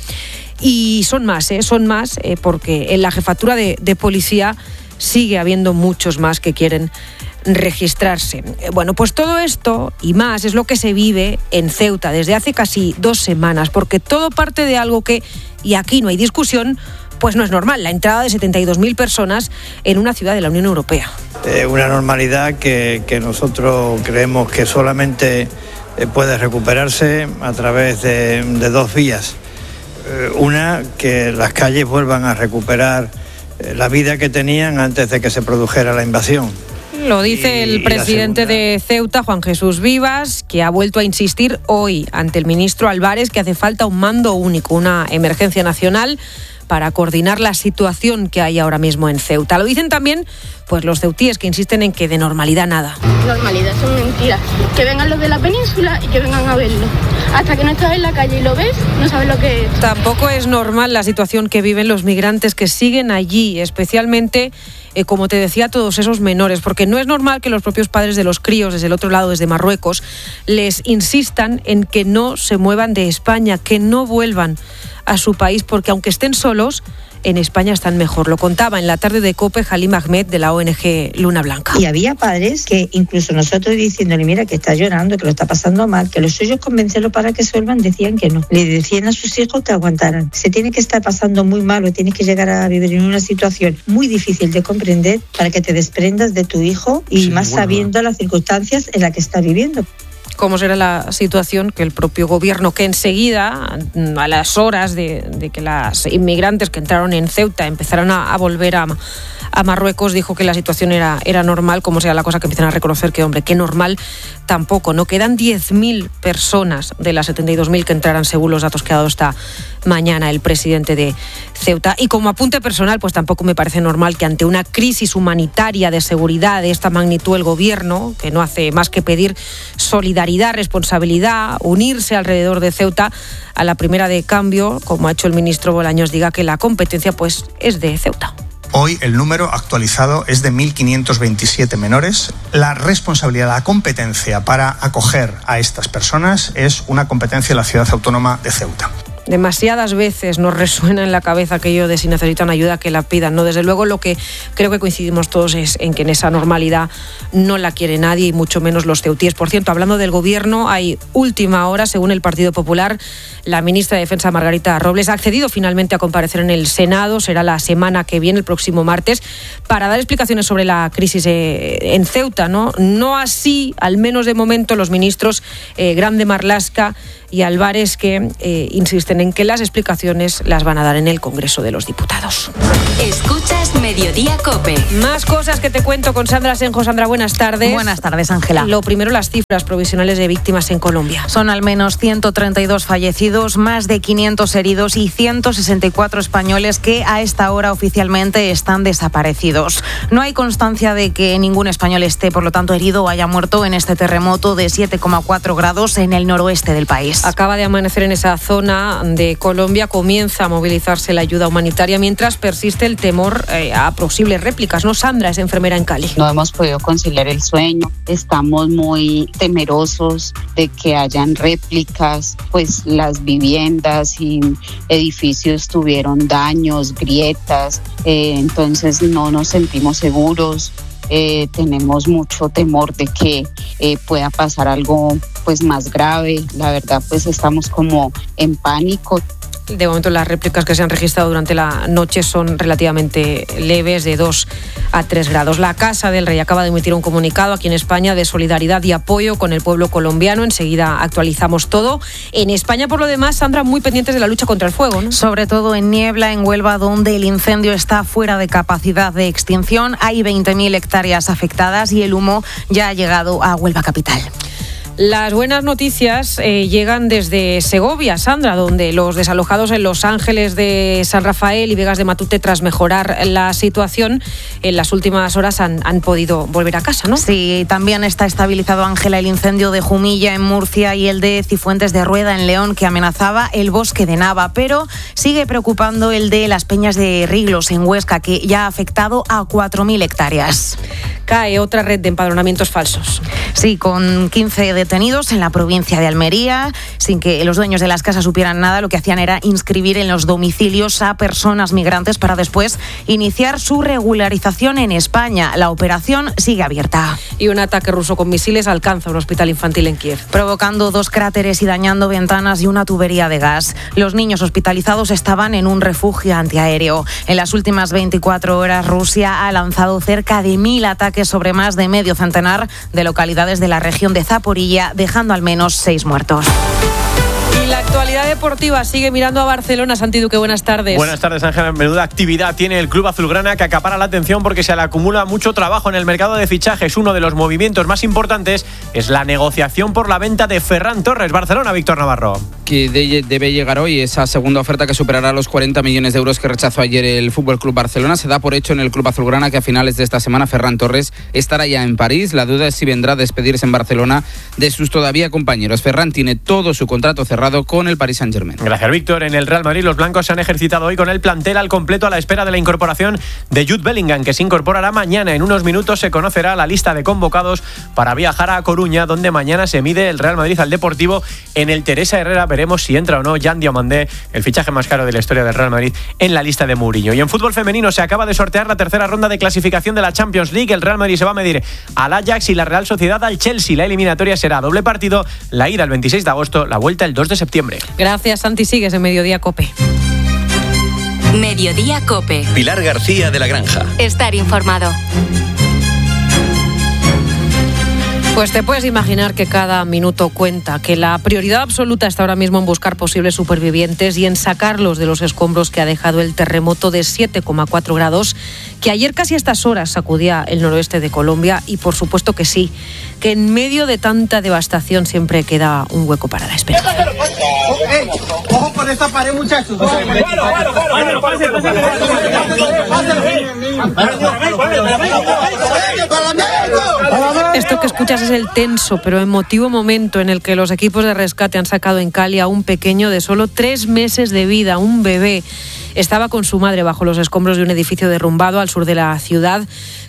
Y son más, ¿eh? Son más eh, porque en la jefatura de, de policía sigue habiendo muchos más que quieren registrarse. Bueno, pues todo esto y más es lo que se vive en Ceuta desde hace casi dos semanas, porque todo parte de algo que, y aquí no hay discusión, pues no es normal, la entrada de setenta y dos mil personas en una ciudad de la Unión Europea. Eh, una normalidad que, que nosotros creemos que solamente eh, puede recuperarse a través de, de dos vías. Eh, una, que las calles vuelvan a recuperar eh, la vida que tenían antes de que se produjera la invasión. Lo dice el presidente de Ceuta, Juan Jesús Vivas, que ha vuelto a insistir hoy ante el ministro Álvarez que hace falta un mando único, una emergencia nacional para coordinar la situación que hay ahora mismo en Ceuta. Lo dicen también pues los ceutíes, que insisten en que de normalidad nada. Normalidad son mentiras. Que vengan los de la península y que vengan a verlo. Hasta que no estás en la calle y lo ves, no sabes lo que es. Tampoco es normal la situación que viven los migrantes que siguen allí, especialmente, eh, como te decía, todos esos menores, porque no es normal que los propios padres de los críos desde el otro lado, desde Marruecos, les insistan en que no se muevan de España, que no vuelvan a su país, porque aunque estén solos, en España están mejor. Lo contaba en la tarde de COPE Halim Ahmed, de la O N G Luna Blanca. Y había padres que incluso nosotros diciéndole, mira, que está llorando, que lo está pasando mal, que los suyos convencerlo para que se vuelvan, decían que no. Le decían a sus hijos que aguantaran. Se tiene que estar pasando muy mal o tienes que llegar a vivir en una situación muy difícil de comprender para que te desprendas de tu hijo y sí, más bueno, sabiendo las circunstancias en las que está viviendo. Cómo será la situación que el propio gobierno, que enseguida, a las horas de, de que las inmigrantes que entraron en Ceuta empezaron a, a volver a, a Marruecos, dijo que la situación era, era normal, como sea la cosa que empiezan a reconocer que, hombre, que normal tampoco, ¿no? Quedan diez mil personas de las setenta y dos mil que entrarán según los datos que ha dado esta mañana el presidente de Ceuta. Y como apunte personal, pues tampoco me parece normal que ante una crisis humanitaria de seguridad de esta magnitud el gobierno, que no hace más que pedir solidaridad, responsabilidad, unirse alrededor de Ceuta, a la primera de cambio, como ha hecho el ministro Bolaños, diga que la competencia pues es de Ceuta. Hoy el número actualizado es de mil quinientos veintisiete menores. La responsabilidad, la competencia para acoger a estas personas es una competencia de la ciudad autónoma de Ceuta. demasiadas veces nos resuena en la cabeza aquello de si necesitan ayuda que la pidan, ¿no? Desde luego lo que creo que coincidimos todos es en que en esa normalidad no la quiere nadie y mucho menos los ceutíes. Por cierto, hablando del gobierno, hay última hora, según el Partido Popular, la ministra de Defensa Margarita Robles ha accedido finalmente a comparecer en el Senado, será la semana que viene, el próximo martes, para dar explicaciones sobre la crisis en Ceuta, ¿no? No así, al menos de momento, los ministros eh, Grande Marlaska y Álvarez, que eh, insisten en que las explicaciones las van a dar en el Congreso de los Diputados. Escuchas Mediodía COPE. Más cosas que te cuento con Sandra Senjo. Sandra, buenas tardes. Buenas tardes, Ángela. Lo primero, las cifras provisionales de víctimas en Colombia. Son al menos ciento treinta y dos fallecidos, más de quinientos heridos y ciento sesenta y cuatro españoles que a esta hora oficialmente están desaparecidos. No hay constancia de que ningún español esté, por lo tanto, herido o haya muerto en este terremoto de siete coma cuatro grados en el noroeste del país. Acaba de amanecer en esa zona de Colombia, comienza a movilizarse la ayuda humanitaria mientras persiste el temor eh, a posibles réplicas, ¿no? Sandra es enfermera en Cali. No hemos podido conciliar el sueño, estamos muy temerosos de que hayan réplicas, pues las viviendas y edificios tuvieron daños, grietas, eh, entonces no nos sentimos seguros. Eh, tenemos mucho temor de que eh, pueda pasar algo pues más grave. La verdad, pues estamos como en pánico. De momento las réplicas que se han registrado durante la noche son relativamente leves, de dos a tres grados. La Casa del Rey acaba de emitir un comunicado aquí en España de solidaridad y apoyo con el pueblo colombiano. Enseguida actualizamos todo. En España, por lo demás, Sandra, muy pendientes de la lucha contra el fuego, ¿no? Sobre todo en Niebla, en Huelva, donde el incendio está fuera de capacidad de extinción. Hay veinte mil hectáreas afectadas y el humo ya ha llegado a Huelva capital. Las buenas noticias eh, llegan desde Segovia, Sandra, donde los desalojados en Los Ángeles de San Rafael y Vegas de Matute, tras mejorar la situación, en las últimas horas han, han podido volver a casa, ¿no? Sí, también está estabilizado, Ángela, el incendio de Jumilla en Murcia y el de Cifuentes de Rueda en León, que amenazaba el bosque de Nava, pero sigue preocupando el de las Peñas de Riglos en Huesca, que ya ha afectado a cuatro mil hectáreas. Cae otra red de empadronamientos falsos. Sí, con quince detenidos en la provincia de Almería, sin que los dueños de las casas supieran nada. Lo que hacían era inscribir en los domicilios a personas migrantes para después iniciar su regularización en España. La operación sigue abierta. Y un ataque ruso con misiles alcanza un hospital infantil en Kiev, provocando dos cráteres y dañando ventanas y una tubería de gas. Los niños hospitalizados estaban en un refugio antiaéreo. En las últimas veinticuatro horas, Rusia ha lanzado cerca de mil ataques sobre más de medio centenar de localidades de la región de Zaporilla, dejando al menos seis muertos. Y la actualidad deportiva sigue mirando a Barcelona. Santi Duque, buenas tardes. Buenas tardes, Ángela. Menuda actividad tiene el club azulgrana, que acapara la atención porque se le acumula mucho trabajo en el mercado de fichajes. Uno de los movimientos más importantes es la negociación por la venta de Ferran Torres. Barcelona, Víctor Navarro. Que de, debe llegar hoy esa segunda oferta que superará los cuarenta millones de euros que rechazó ayer el F C Barcelona. Se da por hecho en el club azulgrana que a finales de esta semana Ferran Torres estará ya en París. La duda es si vendrá a despedirse en Barcelona de sus todavía compañeros. Ferran tiene todo su contrato cerrado con el Paris Saint-Germain. Gracias, Víctor. En el Real Madrid, los blancos se han ejercitado hoy con el plantel al completo a la espera de la incorporación de Jude Bellingham, que se incorporará mañana. En unos minutos se conocerá la lista de convocados para viajar a Coruña, donde mañana se mide el Real Madrid al Deportivo en el Teresa Herrera. Veremos si entra o no Jan Diomandé, el fichaje más caro de la historia del Real Madrid, en la lista de Mourinho. Y en fútbol femenino se acaba de sortear la tercera ronda de clasificación de la Champions League. El Real Madrid se va a medir al Ajax y la Real Sociedad al Chelsea. La eliminatoria será doble partido, la ida el veintiséis de agosto, la vuelta el dos de septiembre. Gracias, Santi. Sigues en Mediodía COPE. Mediodía COPE. Pilar García de la Granja. Estar informado. Pues te puedes imaginar que cada minuto cuenta, que la prioridad absoluta está ahora mismo en buscar posibles supervivientes y en sacarlos de los escombros que ha dejado el terremoto de siete coma cuatro grados, que ayer casi a estas horas sacudía el noroeste de Colombia. Y por supuesto que sí, que en medio de tanta devastación siempre queda un hueco para la esperanza. Hey, ojo con esta pared, muchachos. Esto que escuchas es el tenso pero emotivo momento en el que los equipos de rescate han sacado en Cali a un pequeño de solo tres meses de vida, un bebé. Estaba con su madre bajo los escombros de un edificio derrumbado al sur de la ciudad,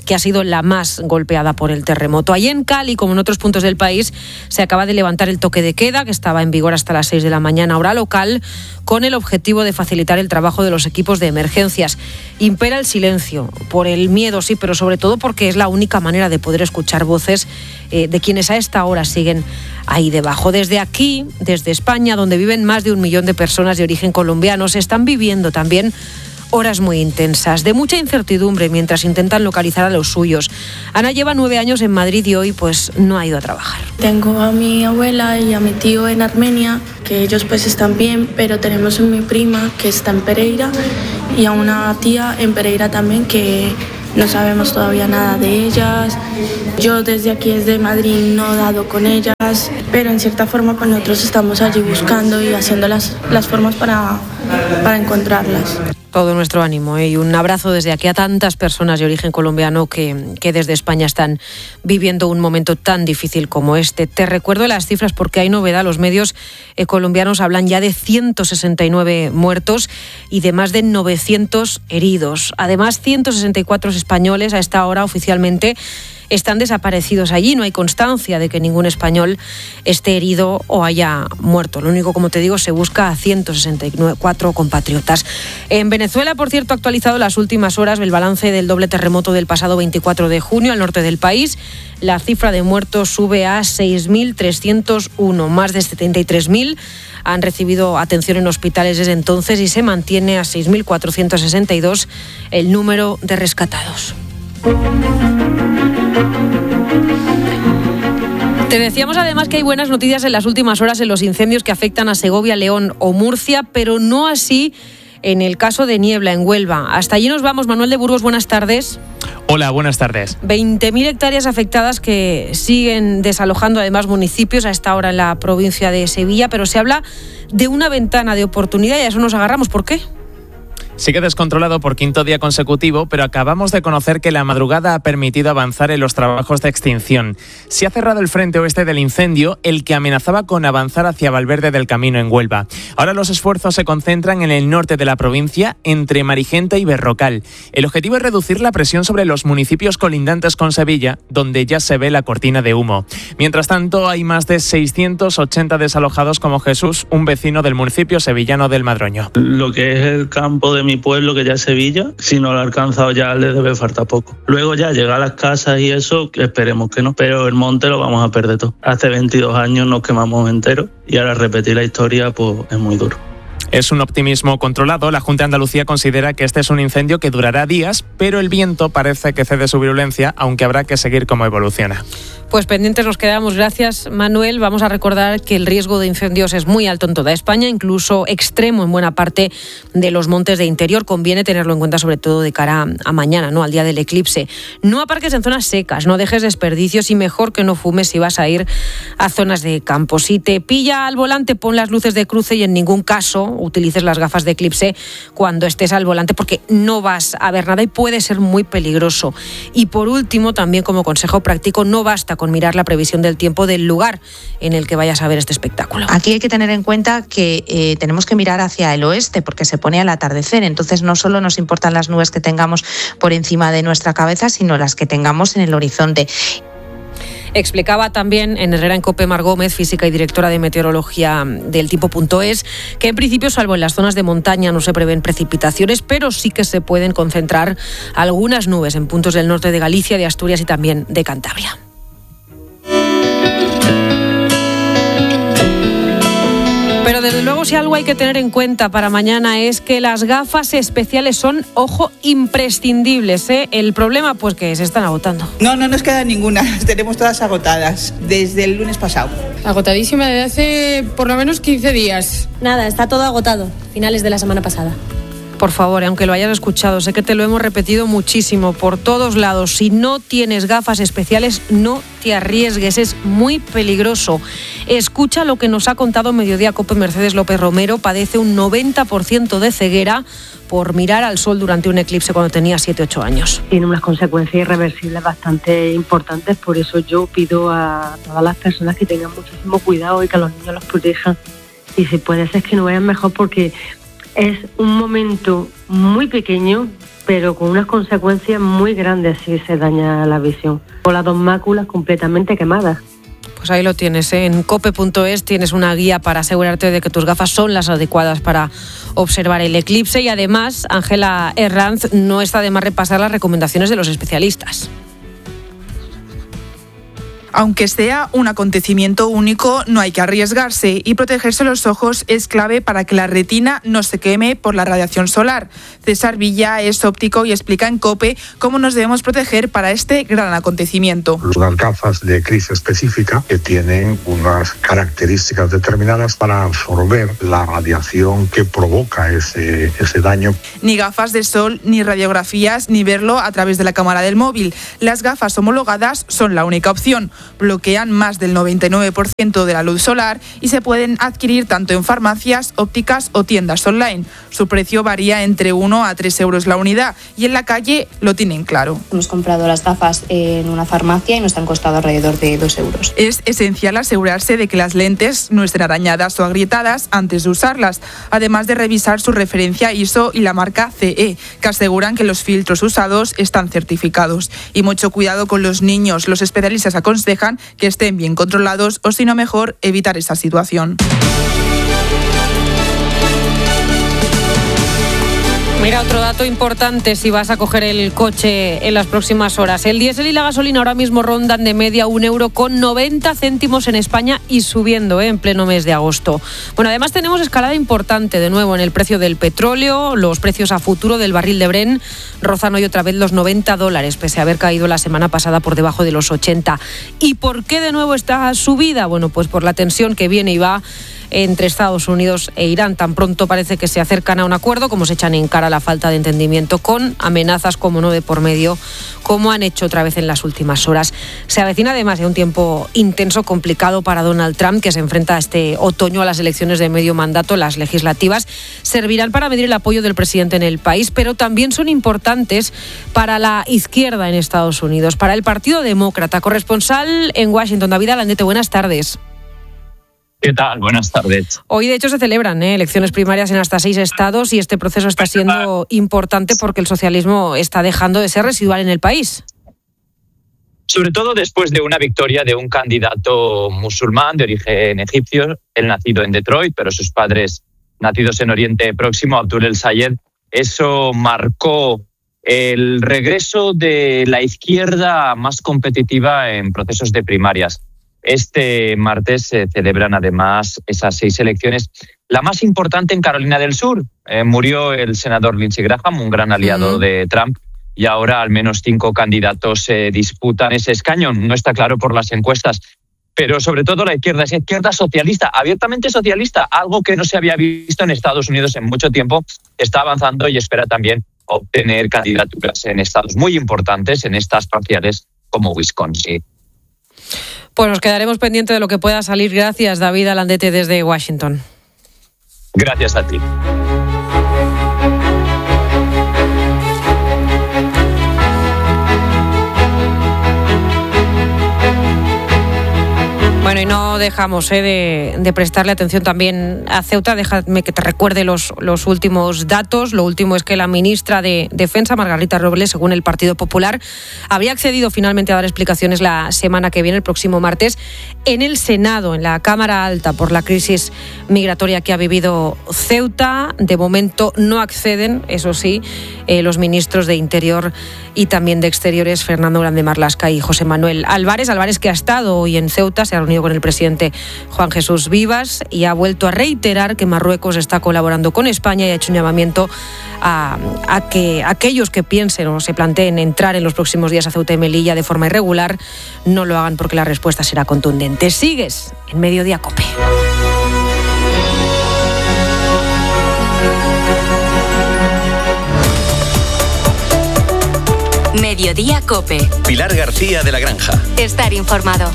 que ha sido la más golpeada por el terremoto. Allí en Cali, como en otros puntos del país, se acaba de levantar el toque de queda, que estaba en vigor hasta las seis de la mañana, hora local, con el objetivo de facilitar el trabajo de los equipos de emergencias. Impera el silencio, por el miedo, sí, pero sobre todo porque es la única manera de poder escuchar voces eh, de quienes a esta hora siguen ahí debajo. Desde aquí, desde España, donde viven más de un millón de personas de origen colombiano, se están viviendo también horas muy intensas, de mucha incertidumbre mientras intentan localizar a los suyos. Ana lleva nueve años en Madrid y hoy pues no ha ido a trabajar. Tengo a mi abuela y a mi tío en Armenia, que ellos pues están bien, pero tenemos a mi prima que está en Pereira y a una tía en Pereira también que no sabemos todavía nada de ellas. Yo desde aquí, desde Madrid, no he dado con ellas, pero en cierta forma pues nosotros estamos allí buscando y haciendo las, las formas para, para encontrarlas. Todo nuestro ánimo ¿eh? y un abrazo desde aquí a tantas personas de origen colombiano que, que desde España están viviendo un momento tan difícil como este. Te recuerdo las cifras porque hay novedad. Los medios eh, colombianos hablan ya de ciento sesenta y nueve muertos y de más de novecientos heridos. Además, ciento sesenta y cuatro españoles a esta hora oficialmente están desaparecidos allí. No hay constancia de que ningún español esté herido o haya muerto. Lo único, como te digo, se busca a ciento sesenta y cuatro compatriotas. En Venezuela, por cierto, ha actualizado las últimas horas el balance del doble terremoto del pasado veinticuatro de junio al norte del país. La cifra de muertos sube a seis mil trescientos uno. Más de setenta y tres mil han recibido atención en hospitales desde entonces y se mantiene a seis mil cuatrocientos sesenta y dos el número de rescatados. Te decíamos además que hay buenas noticias en las últimas horas en los incendios que afectan a Segovia, León o Murcia, pero no así en el caso de Niebla, en Huelva. Hasta allí nos vamos. Manuel de Burgos, buenas tardes. Hola, buenas tardes. veinte mil hectáreas afectadas que siguen desalojando además municipios a esta hora en la provincia de Sevilla, pero se habla de una ventana de oportunidad y a eso nos agarramos. ¿Por qué? Sigue descontrolado por quinto día consecutivo, pero acabamos de conocer que la madrugada ha permitido avanzar en los trabajos de extinción. Se ha cerrado el frente oeste del incendio, el que amenazaba con avanzar hacia Valverde del Camino en Huelva. Ahora los esfuerzos se concentran en el norte de la provincia, entre Marigenta y Berrocal. El objetivo es reducir la presión sobre los municipios colindantes con Sevilla, donde ya se ve la cortina de humo. Mientras tanto, hay más de seiscientos ochenta desalojados como Jesús, un vecino del municipio sevillano del Madroño. Lo que es el campo de mi pueblo, que ya es Sevilla, si no lo ha alcanzado ya le debe faltar poco. Luego ya llega a las casas y eso, esperemos que no, pero el monte lo vamos a perder todo. Hace veintidós años nos quemamos enteros y ahora repetir la historia pues es muy duro. Es un optimismo controlado. La Junta de Andalucía considera que este es un incendio que durará días, pero el viento parece que cede su virulencia, aunque habrá que seguir cómo evoluciona. Pues pendientes nos quedamos. Gracias, Manuel. Vamos a recordar que el riesgo de incendios es muy alto en toda España, incluso extremo en buena parte de los montes de interior. Conviene tenerlo en cuenta, sobre todo de cara a mañana, ¿no? Al día del eclipse. No aparques en zonas secas, no dejes desperdicios y mejor que no fumes si vas a ir a zonas de campo. Si te pilla al volante, pon las luces de cruce y en ningún caso utilices las gafas de eclipse cuando estés al volante, porque no vas a ver nada y puede ser muy peligroso. Y por último, también como consejo práctico, no basta con mirar la previsión del tiempo del lugar en el que vayas a ver este espectáculo. Aquí hay que tener en cuenta que eh, tenemos que mirar hacia el oeste porque se pone al atardecer, entonces no solo nos importan las nubes que tengamos por encima de nuestra cabeza, sino las que tengamos en el horizonte. Explicaba también en Herrera en COPE Mar Gómez, física y directora de meteorología del tiempo.es, que en principio, salvo en las zonas de montaña, no se prevén precipitaciones, pero sí que se pueden concentrar algunas nubes en puntos del norte de Galicia, de Asturias y también de Cantabria. Pero desde luego, si algo hay que tener en cuenta para mañana es que las gafas especiales son, ojo, imprescindibles, ¿eh? El problema, pues que se están agotando. No, no nos queda ninguna, las tenemos todas agotadas desde el lunes pasado. Agotadísima desde hace por lo menos quince días. Nada, está todo agotado, finales de la semana pasada. Por favor, aunque lo hayas escuchado, sé que te lo hemos repetido muchísimo por todos lados. Si no tienes gafas especiales, no te arriesgues, es muy peligroso. Escucha lo que nos ha contado Mediodía COPE Mercedes López Romero. Padece un noventa por ciento de ceguera por mirar al sol durante un eclipse cuando tenía siete u ocho años. Tiene unas consecuencias irreversibles bastante importantes, por eso yo pido a todas las personas que tengan muchísimo cuidado y que a los niños los protejan. Y si puede ser que no vean mejor, porque es un momento muy pequeño pero con unas consecuencias muy grandes si se daña la visión. O las dos máculas completamente quemadas. Pues ahí lo tienes, ¿eh? En cope punto es tienes una guía para asegurarte de que tus gafas son las adecuadas para observar el eclipse y además, Ángela Herranz, no está de más repasar las recomendaciones de los especialistas. Aunque sea un acontecimiento único, no hay que arriesgarse y protegerse los ojos es clave para que la retina no se queme por la radiación solar. César Villa es óptico y explica en COPE cómo nos debemos proteger para este gran acontecimiento. Unas gafas de eclipse específica que tienen unas características determinadas para absorber la radiación que provoca ese, ese daño. Ni gafas de sol, ni radiografías, ni verlo a través de la cámara del móvil. Las gafas homologadas son la única opción. Bloquean más del noventa y nueve por ciento de la luz solar y se pueden adquirir tanto en farmacias, ópticas o tiendas online. Su precio varía entre uno a tres euros la unidad y en la calle lo tienen claro. Hemos comprado las gafas en una farmacia y nos han costado alrededor de dos euros. Es esencial asegurarse de que las lentes no estén arañadas o agrietadas antes de usarlas, además de revisar su referencia I S O y la marca C E, que aseguran que los filtros usados están certificados. Y mucho cuidado con los niños. Los especialistas aconsejan que estén bien controlados o, si no, mejor evitar esa situación. Mira, otro dato importante si vas a coger el coche en las próximas horas. El diésel y la gasolina ahora mismo rondan de media un euro con noventa céntimos en España y subiendo ¿eh? en pleno mes de agosto. Bueno, además tenemos escalada importante de nuevo en el precio del petróleo. Los precios a futuro del barril de Brent rozan hoy otra vez los noventa dólares, pese a haber caído la semana pasada por debajo de los ochenta. ¿Y por qué de nuevo esta subida? Bueno, pues por la tensión que viene y va entre Estados Unidos e Irán. Tan pronto parece que se acercan a un acuerdo, como se echan en cara la falta de entendimiento, con amenazas, como no, de por medio, como han hecho otra vez en las últimas horas. Se avecina además de un tiempo intenso, complicado para Donald Trump, que se enfrenta este otoño a las elecciones de medio mandato. Las legislativas servirán para medir el apoyo del presidente en el país, pero también son importantes para la izquierda en Estados Unidos, para el Partido Demócrata. Corresponsal en Washington, David Alandete, buenas tardes. ¿Qué tal? Buenas tardes. Hoy, de hecho, se celebran ¿eh? elecciones primarias en hasta seis estados y este proceso está siendo importante porque el socialismo está dejando de ser residual en el país. Sobre todo después de una victoria de un candidato musulmán de origen egipcio, él nacido en Detroit, pero sus padres nacidos en Oriente Próximo, Abdul El Sayed. Eso marcó el regreso de la izquierda más competitiva en procesos de primarias. Este martes se celebran además esas seis elecciones. La más importante en Carolina del Sur. Eh, murió el senador Lindsey Graham, un gran aliado uh-huh. de Trump, y ahora al menos cinco candidatos se eh, disputan ese escaño. No está claro por las encuestas, pero sobre todo la izquierda es izquierda socialista, abiertamente socialista, algo que no se había visto en Estados Unidos en mucho tiempo. Está avanzando y espera también obtener candidaturas en estados muy importantes, en estas parciales como Wisconsin. Pues nos quedaremos pendientes de lo que pueda salir. Gracias, David Alandete, desde Washington. Gracias a ti. Bueno, y no dejamos eh, de, de prestarle atención también a Ceuta. Déjame que te recuerde los, los últimos datos. Lo último es que la ministra de Defensa, Margarita Robles, según el Partido Popular, habría accedido finalmente a dar explicaciones la semana que viene, el próximo martes, en el Senado, en la Cámara Alta, por la crisis migratoria que ha vivido Ceuta. De momento no acceden, eso sí, eh, los ministros de Interior y también de Exteriores, Fernando Grande Marlaska y José Manuel Álvarez. Álvarez, que ha estado hoy en Ceuta, se ha reunido con el presidente Juan Jesús Vivas y ha vuelto a reiterar que Marruecos está colaborando con España y ha hecho un llamamiento a, a que aquellos que piensen o se planteen entrar en los próximos días a Ceuta y Melilla de forma irregular no lo hagan porque la respuesta será contundente. Sigues en Mediodía COPE. Mediodía COPE. Pilar García de la Granja. Estar informado.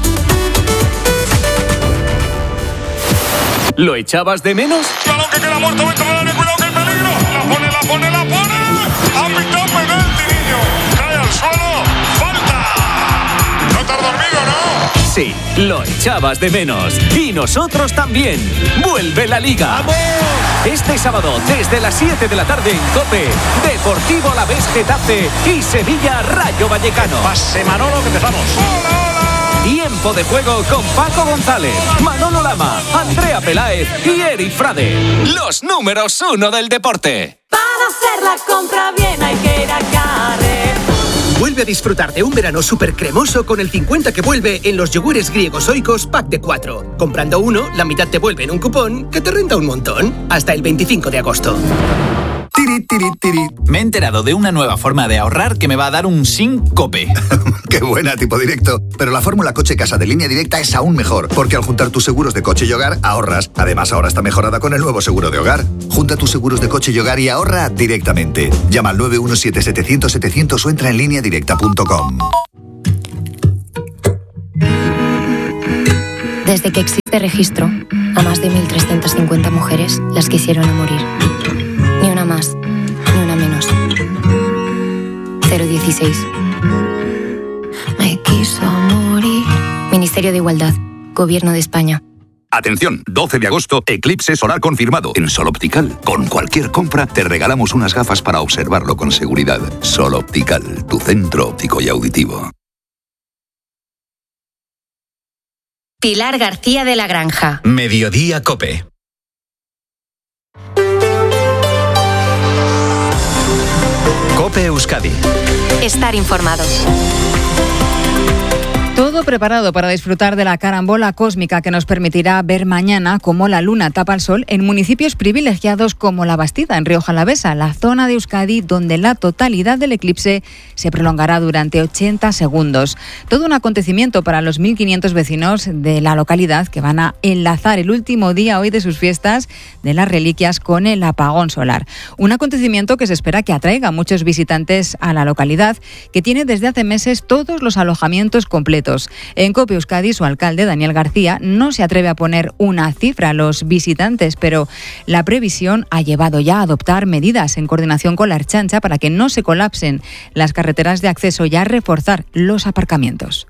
¿Lo echabas de menos? Balón que queda muerto dentro del área, cuidado que hay peligro. La pone, la pone, la pone. Ha pitado penalti, niño. Cae al suelo. Falta. No te has dormido, ¿no? Sí, lo echabas de menos. Y nosotros también. ¡Vuelve la Liga! ¡Vamos! Este sábado, desde las siete de la tarde en COPE, Deportivo Alavés Getafe y Sevilla Rayo Vallecano. Pase Manolo, que empezamos. Tiempo de juego con Paco González, Manolo Lama, Andrea Peláez y Eric Frade. Los números uno del deporte. Para hacer la compra bien hay que ir a Carrefour. Vuelve a disfrutar de un verano súper cremoso con el cincuenta que vuelve en los yogures griegos Oikos pack de cuatro. Comprando uno, la mitad te vuelve en un cupón que te renta un montón. Hasta el veinticinco de agosto. Tiri, tiri, tiri. Me he enterado de una nueva forma de ahorrar que me va a dar un SINCOPE. Qué buena, tipo directo. Pero la fórmula coche-casa de Línea Directa es aún mejor, porque al juntar tus seguros de coche y hogar, ahorras. Además, ahora está mejorada con el nuevo seguro de hogar. Junta tus seguros de coche y hogar y ahorra directamente. Llama al nueve uno siete siete cero cero siete cero cero o entra en línea directa punto com. Desde que existe registro, a más de mil trescientas cincuenta mujeres las quisieron a morir. Ni una más, ni una menos. cero dieciséis. Me quiso morir. Ministerio de Igualdad, Gobierno de España. Atención, doce de agosto, eclipse solar confirmado. En Sol Optical, con cualquier compra, te regalamos unas gafas para observarlo con seguridad. Sol Optical, tu centro óptico y auditivo. Pilar García de la Granja. Mediodía COPE. COPE Euskadi. Estar informado. Todo preparado para disfrutar de la carambola cósmica que nos permitirá ver mañana cómo la luna tapa el sol en municipios privilegiados como La Bastida, en Rioja Alavesa, la zona de Euskadi donde la totalidad del eclipse se prolongará durante ochenta segundos. Todo un acontecimiento para los mil quinientos vecinos de la localidad que van a enlazar el último día hoy de sus fiestas de las reliquias con el apagón solar. Un acontecimiento que se espera que atraiga a muchos visitantes a la localidad, que tiene desde hace meses todos los alojamientos completos. En COPE Euskadi, su alcalde, Daniel García, no se atreve a poner una cifra a los visitantes, pero la previsión ha llevado ya a adoptar medidas en coordinación con la Ertzaintza para que no se colapsen las carreteras de acceso y a reforzar los aparcamientos.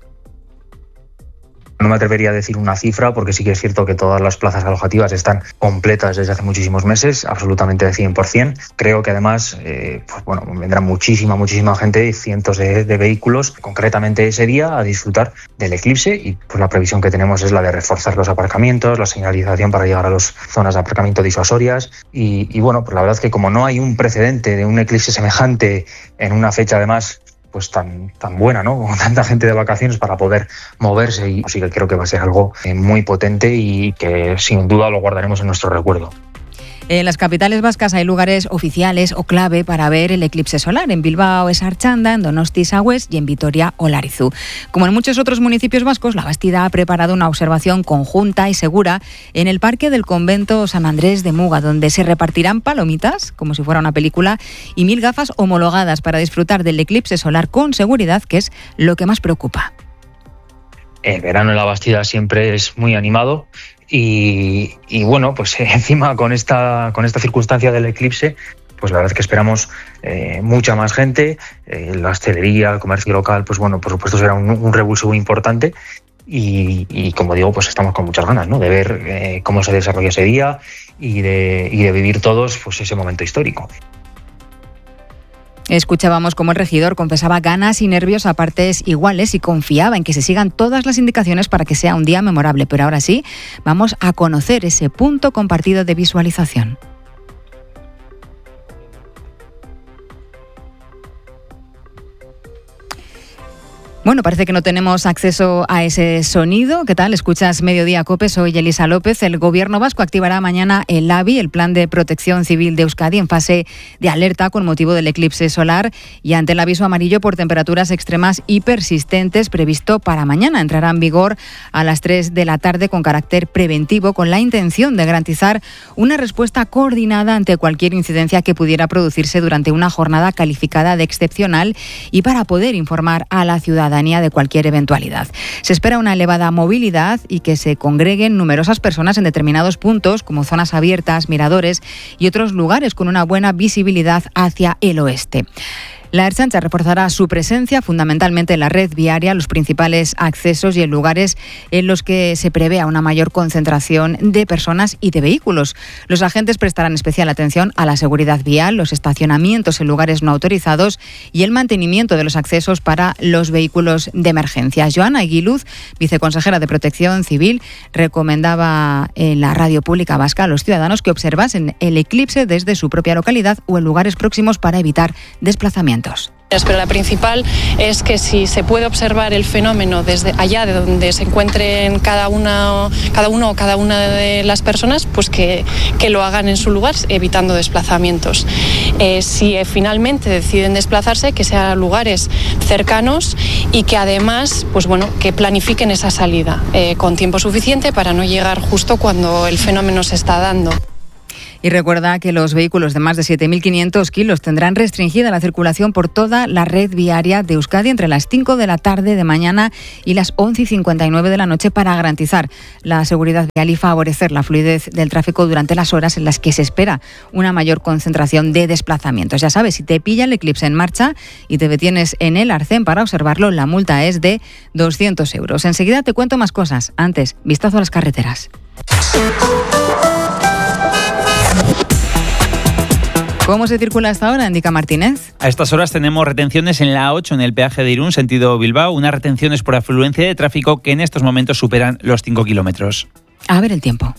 No me atrevería a decir una cifra porque sí que es cierto que todas las plazas alojativas están completas desde hace muchísimos meses, absolutamente de cien por ciento. Creo que además eh, pues bueno, vendrá muchísima, muchísima gente, cientos de, de vehículos, concretamente ese día a disfrutar del eclipse y pues la previsión que tenemos es la de reforzar los aparcamientos, la señalización para llegar a las zonas de aparcamiento disuasorias y, y bueno, pues la verdad es que como no hay un precedente de un eclipse semejante en una fecha además pues tan tan buena, ¿no? Con tanta gente de vacaciones para poder moverse y así que creo que va a ser algo eh, muy potente y que sin duda lo guardaremos en nuestro recuerdo. En las capitales vascas hay lugares oficiales o clave para ver el eclipse solar. En Bilbao es Artxanda, en Donosti Sagües y en Vitoria Olarizu. Como en muchos otros municipios vascos, La Bastida ha preparado una observación conjunta y segura en el parque del convento San Andrés de Muga, donde se repartirán palomitas, como si fuera una película, y mil gafas homologadas para disfrutar del eclipse solar con seguridad, que es lo que más preocupa. El verano en La Bastida siempre es muy animado. Y, y bueno, pues eh, encima con esta, con esta circunstancia del eclipse, pues la verdad es que esperamos eh, mucha más gente. Eh, la hostelería, el comercio local, pues bueno, por supuesto será un, un revulsivo muy importante. Y, y como digo, pues estamos con muchas ganas, ¿no? De ver eh, cómo se desarrolla ese día y de, y de vivir todos pues ese momento histórico. Escuchábamos cómo el regidor confesaba ganas y nervios a partes iguales y confiaba en que se sigan todas las indicaciones para que sea un día memorable. Pero ahora sí, vamos a conocer ese punto compartido de visualización. Bueno, parece que no tenemos acceso a ese sonido. ¿Qué tal? Escuchas Mediodía COPE, soy Elisa López. El Gobierno vasco activará mañana el A B I, el Plan de Protección Civil de Euskadi, en fase de alerta con motivo del eclipse solar y ante el aviso amarillo por temperaturas extremas y persistentes previsto para mañana. Entrará en vigor a las tres de la tarde con carácter preventivo, con la intención de garantizar una respuesta coordinada ante cualquier incidencia que pudiera producirse durante una jornada calificada de excepcional y para poder informar a la ciudadanía de cualquier eventualidad. Se espera una elevada movilidad y que se congreguen numerosas personas en determinados puntos, como zonas abiertas, miradores y otros lugares con una buena visibilidad hacia el oeste. La Ertzaintza reforzará su presencia fundamentalmente en la red viaria, los principales accesos y en lugares en los que se prevea una mayor concentración de personas y de vehículos. Los agentes prestarán especial atención a la seguridad vial, los estacionamientos en lugares no autorizados y el mantenimiento de los accesos para los vehículos de emergencia. Joana Aguiluz, viceconsejera de Protección Civil, recomendaba en la radio pública vasca a los ciudadanos que observasen el eclipse desde su propia localidad o en lugares próximos para evitar desplazamientos. Pero la principal es que si se puede observar el fenómeno desde allá de donde se encuentren cada una, cada uno o cada una de las personas, pues que, que lo hagan en su lugar, evitando desplazamientos. Eh, si eh, finalmente deciden desplazarse, que sean lugares cercanos y que además, pues bueno, que planifiquen esa salida eh, con tiempo suficiente para no llegar justo cuando el fenómeno se está dando. Y recuerda que los vehículos de más de siete mil quinientos kilos tendrán restringida la circulación por toda la red viaria de Euskadi entre las cinco de la tarde de mañana y las once y cincuenta y nueve de la noche para garantizar la seguridad vial y favorecer la fluidez del tráfico durante las horas en las que se espera una mayor concentración de desplazamientos. Ya sabes, si te pilla el eclipse en marcha y te detienes en el arcén para observarlo, la multa es de doscientos euros. Enseguida te cuento más cosas. Antes, vistazo a las carreteras. ¿Cómo se circula hasta ahora, indica Martínez? A estas horas tenemos retenciones en la A ocho, en el peaje de Irún, sentido Bilbao. Unas retenciones por afluencia de tráfico que en estos momentos superan los cinco kilómetros. A ver el tiempo.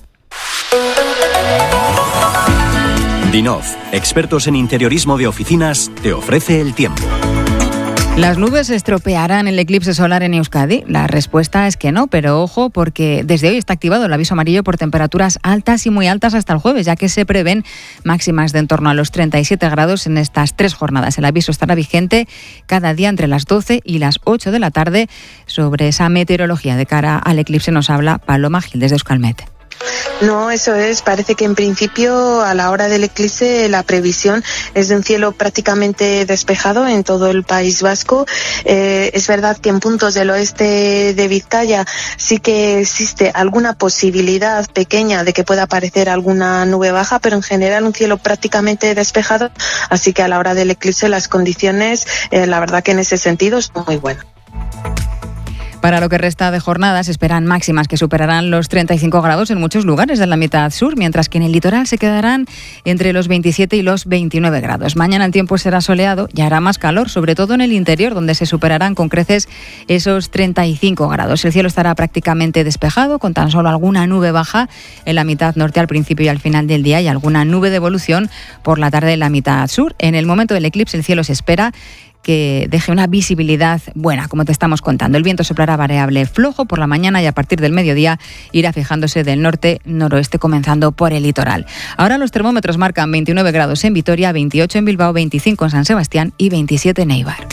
Dinov, expertos en interiorismo de oficinas, te ofrece el tiempo. ¿Las nubes estropearán el eclipse solar en Euskadi? La respuesta es que no, pero ojo, porque desde hoy está activado el aviso amarillo por temperaturas altas y muy altas hasta el jueves, ya que se prevén máximas de en torno a los treinta y siete grados en estas tres jornadas. El aviso estará vigente cada día entre las doce y las ocho de la tarde. Sobre esa meteorología de cara al eclipse nos habla Paloma Gil desde Euskalmet. No, eso es. Parece que en principio a la hora del eclipse la previsión es de un cielo prácticamente despejado en todo el País Vasco. Eh, es verdad que en puntos del oeste de Vizcaya sí que existe alguna posibilidad pequeña de que pueda aparecer alguna nube baja, pero en general un cielo prácticamente despejado. Así que a la hora del eclipse las condiciones, eh, la verdad que en ese sentido son muy buenas. Para lo que resta de jornadas, esperan máximas que superarán los treinta y cinco grados en muchos lugares de la mitad sur, mientras que en el litoral se quedarán entre los veintisiete y los veintinueve grados. Mañana el tiempo será soleado y hará más calor, sobre todo en el interior, donde se superarán con creces esos treinta y cinco grados. El cielo estará prácticamente despejado, con tan solo alguna nube baja en la mitad norte al principio y al final del día y alguna nube de evolución por la tarde en la mitad sur. En el momento del eclipse el cielo se espera que deje una visibilidad buena, como te estamos contando. El viento soplará variable flojo por la mañana y a partir del mediodía irá fijándose del norte-noroeste, comenzando por el litoral. Ahora los termómetros marcan veintinueve grados en Vitoria, veintiocho en Bilbao, veinticinco en San Sebastián y veintisiete en Eibar.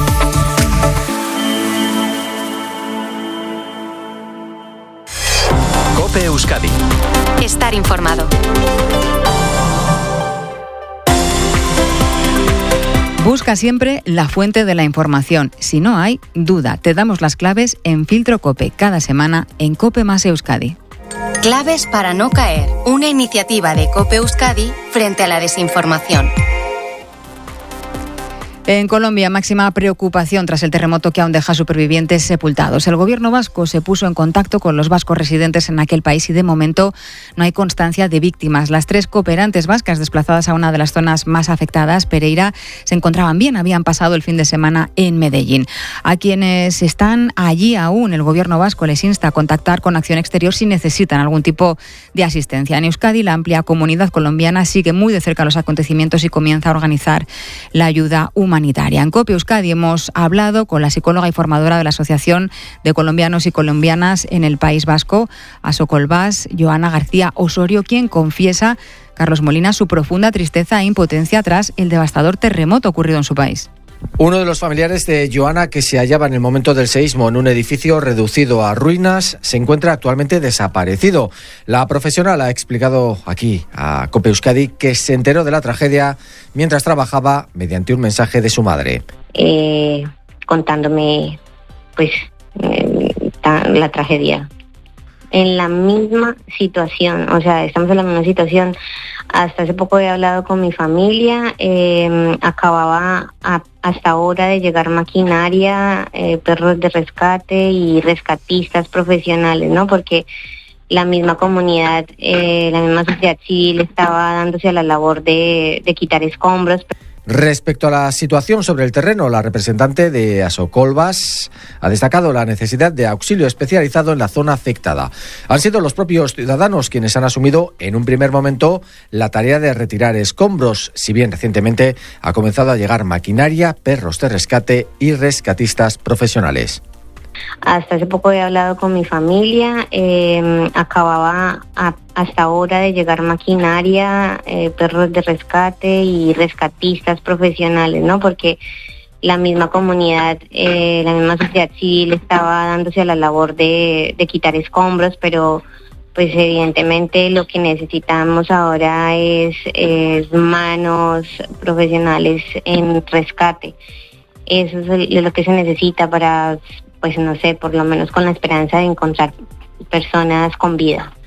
COPE Euskadi. Estar informado. Busca siempre la fuente de la información. Si no hay, duda. Te damos las claves en Filtro COPE cada semana en COPE más Euskadi. Claves para no caer. Una iniciativa de COPE Euskadi frente a la desinformación. En Colombia, máxima preocupación tras el terremoto que aún deja supervivientes sepultados. El gobierno vasco se puso en contacto con los vascos residentes en aquel país y de momento no hay constancia de víctimas. Las tres cooperantes vascas desplazadas a una de las zonas más afectadas, Pereira, se encontraban bien, habían pasado el fin de semana en Medellín. A quienes están allí aún, el gobierno vasco les insta a contactar con Acción Exterior si necesitan algún tipo de asistencia. En Euskadi, la amplia comunidad colombiana sigue muy de cerca los acontecimientos y comienza a organizar la ayuda humanitaria. En COPE Euskadi hemos hablado con la psicóloga y formadora de la Asociación de Colombianos y Colombianas en el País Vasco, Asocolbás, Joana García Osorio, quien confiesa, Carlos Molina, su profunda tristeza e impotencia tras el devastador terremoto ocurrido en su país. Uno de los familiares de Joana, que se hallaba en el momento del seísmo en un edificio reducido a ruinas, se encuentra actualmente desaparecido. La profesional ha explicado aquí a COPE Euskadi que se enteró de la tragedia mientras trabajaba mediante un mensaje de su madre. Eh, contándome pues eh, ta, la tragedia. en la misma situación, o sea, estamos en la misma situación. Hasta hace poco he hablado con mi familia, eh, acababa a, hasta ahora de llegar maquinaria, eh, perros de rescate y rescatistas profesionales, ¿no? Porque la misma comunidad, eh, la misma sociedad civil estaba dándose a la labor de, de quitar escombros. Respecto a la situación sobre el terreno, la representante de Asocolvas ha destacado la necesidad de auxilio especializado en la zona afectada. Han sido los propios ciudadanos quienes han asumido en un primer momento la tarea de retirar escombros, si bien recientemente ha comenzado a llegar maquinaria, perros de rescate y rescatistas profesionales. Hasta hace poco he hablado con mi familia, eh, acababa a, hasta ahora de llegar maquinaria, eh, perros de rescate y rescatistas profesionales, ¿no? Porque la misma comunidad, eh, la misma sociedad civil estaba dándose a la labor de, de quitar escombros, pero pues evidentemente lo que necesitamos ahora es, es manos profesionales en rescate. Eso es lo que se necesita para, pues no sé, por lo menos con la esperanza de encontrar personas con vida.